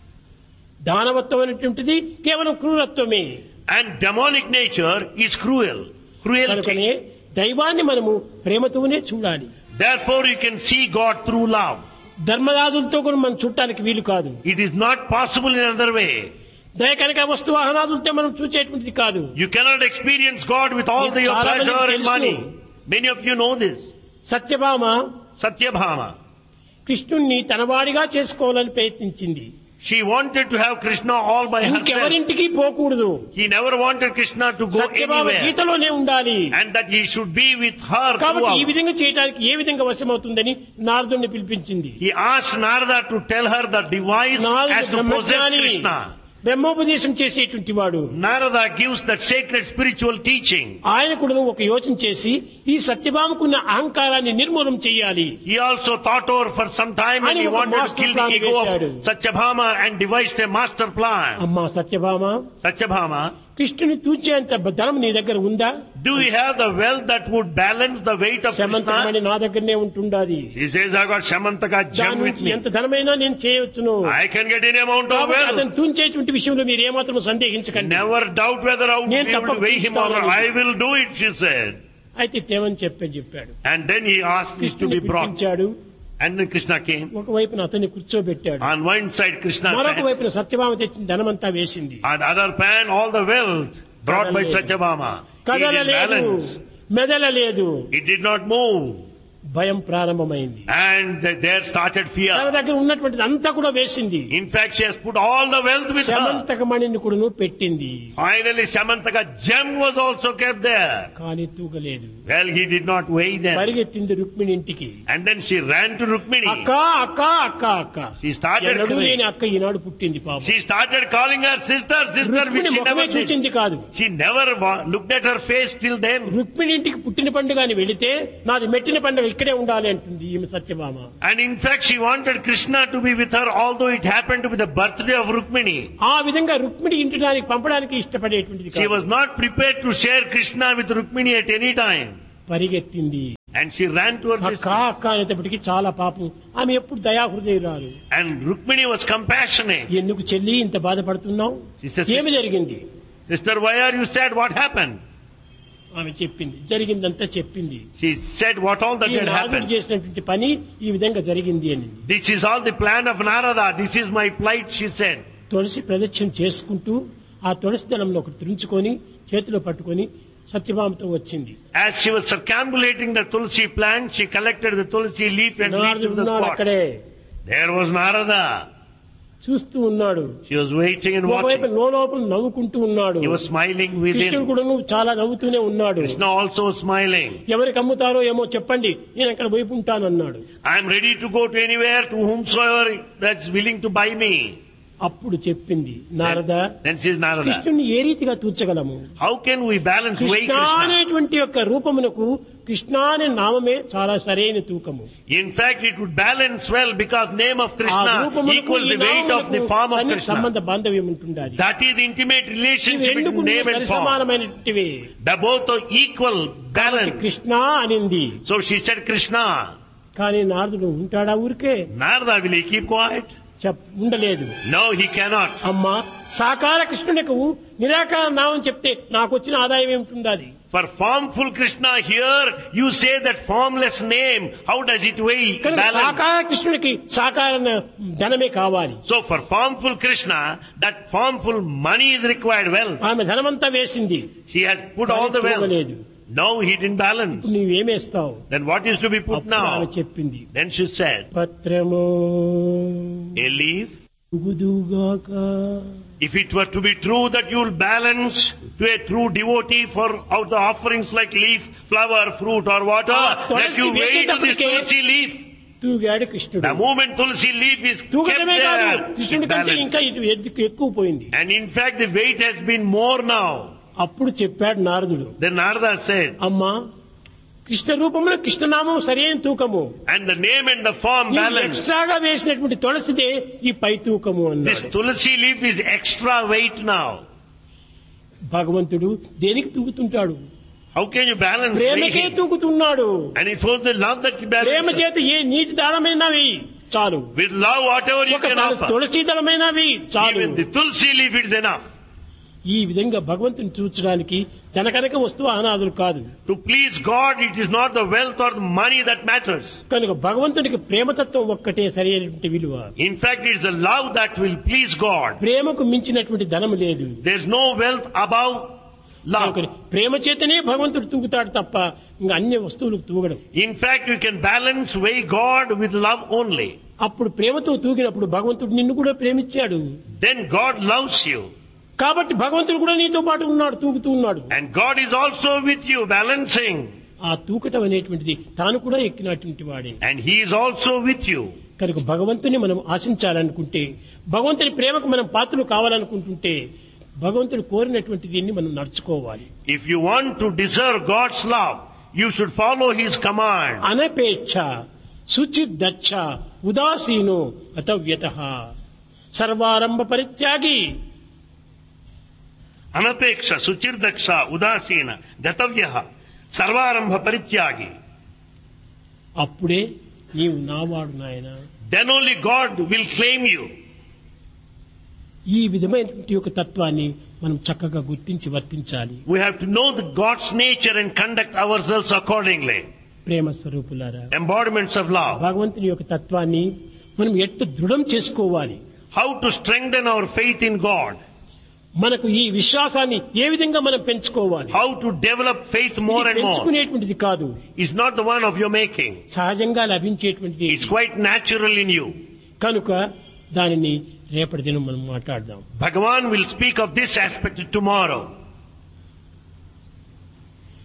దానవత్వం అనేటువంటిది కేవలం క్రూరత్వమే. And demonic nature is cruel. Cruelty. కనుకనే దైవాన్ని మనము ప్రేమతోనే చూడాలి. Therefore you can see God through love. ధర్మరాజులతో కూడా మనం చూడటానికి వీలు కాదు. It is not possible in another way. దయ కనుక వస్తు వాహనాదులతో మనం చూసేటువంటిది కాదు. You cannot experience God with all the your చాలా మందికి pleasure and తెలుసు. money. Many of you know this. Satyabhama Satyabhama. కృష్ణుణ్ణి తనవాడిగా చేసుకోవాలని ప్రయత్నించింది. She wanted to have Krishna all by herself. ఇంకెవరింటికి పోకూడదు. He never wanted Krishna to go Satyabhama anywhere. గీతలోనే ఉండాలి. And that he should be with her కాబట్టి ఈ throughout. విధంగా చేయడానికి ఏ విధంగా వశమవుతుందని నారదుని పిలిపించింది. He asked Narada to tell her the device నారదుడు as to possess బ్రహ్మజ్ఞాని, Krishna. బ్రహ్మోపదేశం చేసేటువంటి వాడు. Narada gives that sacred spiritual teaching. ఆయన కూడా ఒక యోచన చేసి ఈ సత్యభామకున్న అహంకారాన్ని నిర్మూలన చేయాలి. He also thought over for some time and అని he ఒక wanted to master kill the plan ego వేశాడు. of Satyabhama and devised a master plan. అమ్మా సత్యభామ, Satyabhama, కృష్ణుని తూచేంత ధనం నీ దగ్గర ఉందా? do you have the wealth that would balance the weight of శమంతమని Krishna? నా దగ్గరనే ఉంటుండాది. He says, I got Shamantaka gem దాని with నుంచి me. ఎంత ధనమైనా నేను చేయవచ్చును. I can get any amount of కాబట్టి wealth. అతను తూంచేటువంటి విషయంలో మీరు ఏమాత్రం సందేహించకండి. Never doubt whether I would నేను be able to తప్పక weigh him or not. చూస్తానని. I will do it, she said. అయితే తేమని చెప్పని చెప్పాడు. And then he asked it to కృష్ణుని be brought. పిలిపించాడు. And then Krishna came. ఒకవైపున అతన్ని కూర్చోబెట్టాడు. On one side Krishna మరొక sat. వైపున సత్యభామ తెచ్చిన ధనమంతా వేసింది. On the other pan, all the wealth brought by కదలలేదు. Satyabhama. He did కదలలేదు, balance. మెదలలేదు. It did not move. భయం ప్రారంభమైంది. And there started fear. తన దగ్గర ఉన్నటువంటిది అంతా కూడా వేసింది. In fact, she has put all the wealth with her. శమంతకమణిని కూడా పెట్టింది. Finally, Samantaka gem was also kept there. కానీ తూగలేదు. Well, he did not weigh them. పరిగెత్తింది రుక్మిణి ఇంటికి. And then she ran to Rukmini. అక్క అక్క అక్క అక్క. She started ఎన్నడూ crying. లేని అక్క ఈనాడు పుట్టింది పాపం. She started calling her sister, sister, which Rukmini she never ముఖమే చూచింది did. కాదు. She never wa- looked at her face till then. Rukmini ఇంటికి పుట్టిన పండుగ అని వెళితే నాది మెట్టిన పండుగ ఇక్కడే ఉండాలి అంటుంది ఈమె Satyabhama. And in fact, she wanted Krishna to be with her, although it happened to be the birthday of Rukmini. ఆ విధంగా రుక్మిణి ఇంటి దానికి పంపడానికి ఇష్టపడేటువంటిది She కాదు. was not prepared to share Krishna with Rukmini at any time. పరిగెత్తింది. And she ran to her అక్క sister. అక్క అనేటప్పటికీ చాలా పాపం. ఆమె ఎప్పుడు దయాహృదయురాలు. And Rukmini was compassionate. ఎందుకు చెల్లి ఇంత బాధపడుతున్నావు? She says, ఏమి జరిగింది? Sister, why are you sad? What happened? ఆమె చెప్పింది. జరిగిందంతా చెప్పింది. She said what all that ఈ had నారదుడు happened. చేసినటువంటి పని ఈ విధంగా జరిగింది అని. This is all the plan of Narada. This is my plight, she said. తులసి ప్రదక్షిణ చేసుకుంటూ ఆ తులసి దళంలో ఒకటి తురుచుకొని చేతిలో పట్టుకొని సత్యభామతో వచ్చింది. As she was circumambulating the Tulsi plant, she collected the Tulsi leaf and reached నారదుడు to the ఉన్నాడు spot. అక్కడే. There was Narada. చూస్తూ ఉన్నాడు. She was waiting and ఒకవైపు watching. లోపల నవ్వుకుంటూ ఉన్నాడు. He was smiling కృష్ణుడు within. కూడా నువ్వు చాలా నవ్వుతూనే ఉన్నాడు. Krishna also was smiling. ఎవరికి అమ్ముతారో ఏమో చెప్పండి, నేను అక్కడ వైపు ఉంటానన్నాడు. I am ready to go to anywhere to whomsoever that's willing to buy me. అప్పుడు చెప్పింది Narada, Then, then she is Narada. కృష్ణుని ఏ రీతిగా తూర్చగలము? How can we balance weigh Krishna Krishna? అనేటువంటి యొక్క రూపమునకు కృష్ణ అనే నామమే చాలా సరైన తూకము. In fact, it would balance well because name of ఆ Krishna రూపమునకు equals ఈ the weight of the నామమునకు form of సన్నిహిత Krishna. సంబంధ బాంధవ్యం ఉంటుండాలి. That is the intimate ఇవి relationship రెండు between name and form. సమానమైనటివి. The both are equal, balance. Krishna అనింది. So she said Krishna. కానీ నారదుడు ఉంటాడా ఊరికే? Narada, will he keep quiet? చెప్ ఉండలేదు. No, he cannot. అమ్మా, సాకార కృష్ణునికి నిరాకార నామం చెప్తే నాకు వచ్చిన ఆదాయం ఏమిటి? For formful Krishna here, you say that formless name, how does it weigh? కనుక Balance. సాకార కృష్ణునికి సాకార ధనమే కావాలి. So for formful Krishna, that formful money is required well. ఆమె ధనమంతా వేసింది. She has put all the wealth. లేదు. No, he didn't balance. ఇప్పుడు నీవేమేస్తావు? Then what is to be put అప్పుడు ఆమె now? చెప్పింది, Then she said, పత్రము a leaf. ఉగుదుగాక. If it were to be true that you will balance to a true devotee for out the offerings like leaf, flower, fruit or water, Ah, that you tulsi weigh to this vesetapudike- tulsi leaf. తూగాడు కృష్ణుడు. The moment tulsi leaf is kept తూగటమే కాదు, there, కృష్ణుడి it కంటే balanced. ఇంకా ఇటు ఎద్దుకు ఎక్కువ పోయింది. And in fact the weight has been more now. అప్పుడు చెప్పాడు నారదుడు, Then Narada said, అమ్మా, కృష్ణ రూపంలో కృష్ణనామం సరైన తూకము. and the name and the form నీవు balance. ఎక్స్ట్రాగా వేసినటువంటి తులసిదే ఈ పై తూకము This అన్నాడు. tulsi leaf is extra weight now. భగవంతుడు దేనికి తూగుతుంటాడు? How can you balance ప్రేమకే weighing? తూగుతున్నాడు. And it was the love that Prema balances. చేత ఏ నీటి దానమైనా వెయ్యి చాలు. With love, whatever you ఒక can offer. తులసి దళమైనా వెయ్యి చాలు. Even the tulsi leaf is enough. ఈ విధంగా భగవంతుని చూచడానికి ధనకనక వస్తువు అనాదులు కాదు. To please God, it is not the wealth or the money that matters. కనుక భగవంతునికి ప్రేమతత్వం ఒక్కటే సరైనటువంటి విలువ. In fact, it is the love that will please God. ప్రేమకు మించినటువంటి ధనము లేదు. There is no wealth above love. కనుక ప్రేమ చేతనే భగవంతుడు తూగుతాడు తప్ప ఇంకా అన్ని వస్తువులకు తూగడం. In fact, you can balance weigh God with love only. అప్పుడు ప్రేమతో తూగినప్పుడు భగవంతుడు నిన్ను కూడా ప్రేమించాడు. Then God loves you. కాబట్టి భగవంతుడు కూడా నీతో పాటు ఉన్నాడు, తూగుతూ ఉన్నాడు. And God is also with you, balancing. ఆ తూకటం అనేటువంటిది తాను కూడా ఎక్కినటువంటి వాడే. And He is also with you. కనుక భగవంతుని మనం ఆశించాలనుకుంటే, భగవంతుని ప్రేమకు మనం పాత్రలు కావాలనుకుంటుంటే, భగవంతుడు కోరినటువంటి దీన్ని మనం నడుచుకోవాలి. If you want to deserve God's love, you should follow His command. అనపేక్ష శుచిర్దచ్చ ఉదాసీనో అతవ్యతః సర్వారంభ పరిత్యాగి. Anapeksha, suchirdaksha, udasina, gatavyaha, sarvarambha parityagi. అప్పుడే నీవు నావాడు నాయన. Then only God will claim you. ఈ విధమైనటువంటి యొక్క తత్వాన్ని మనం చక్కగా గుర్తించి వర్తించాలి. We have to know the God's nature and conduct ourselves accordingly. ప్రేమ స్వరూపులారా, Embodiments of love. భగవంతుని యొక్క తత్వాన్ని మనం ఎట్టు దృఢం చేసుకోవాలి. How to strengthen our faith in God. మనకు ఈ విశ్వాసాన్ని ఏ విధంగా మనం పెంచుకోవాలి, How to develop faith more ఇది and more పెంచుకునేటువంటిది కాదు, is not the one of your making. సహజంగా లభించేటువంటిది. It's quite natural in you. కనుక దానిని రేపటి దినం మనం మాట్లాడదాం. Bhagavan will speak of this aspect tomorrow.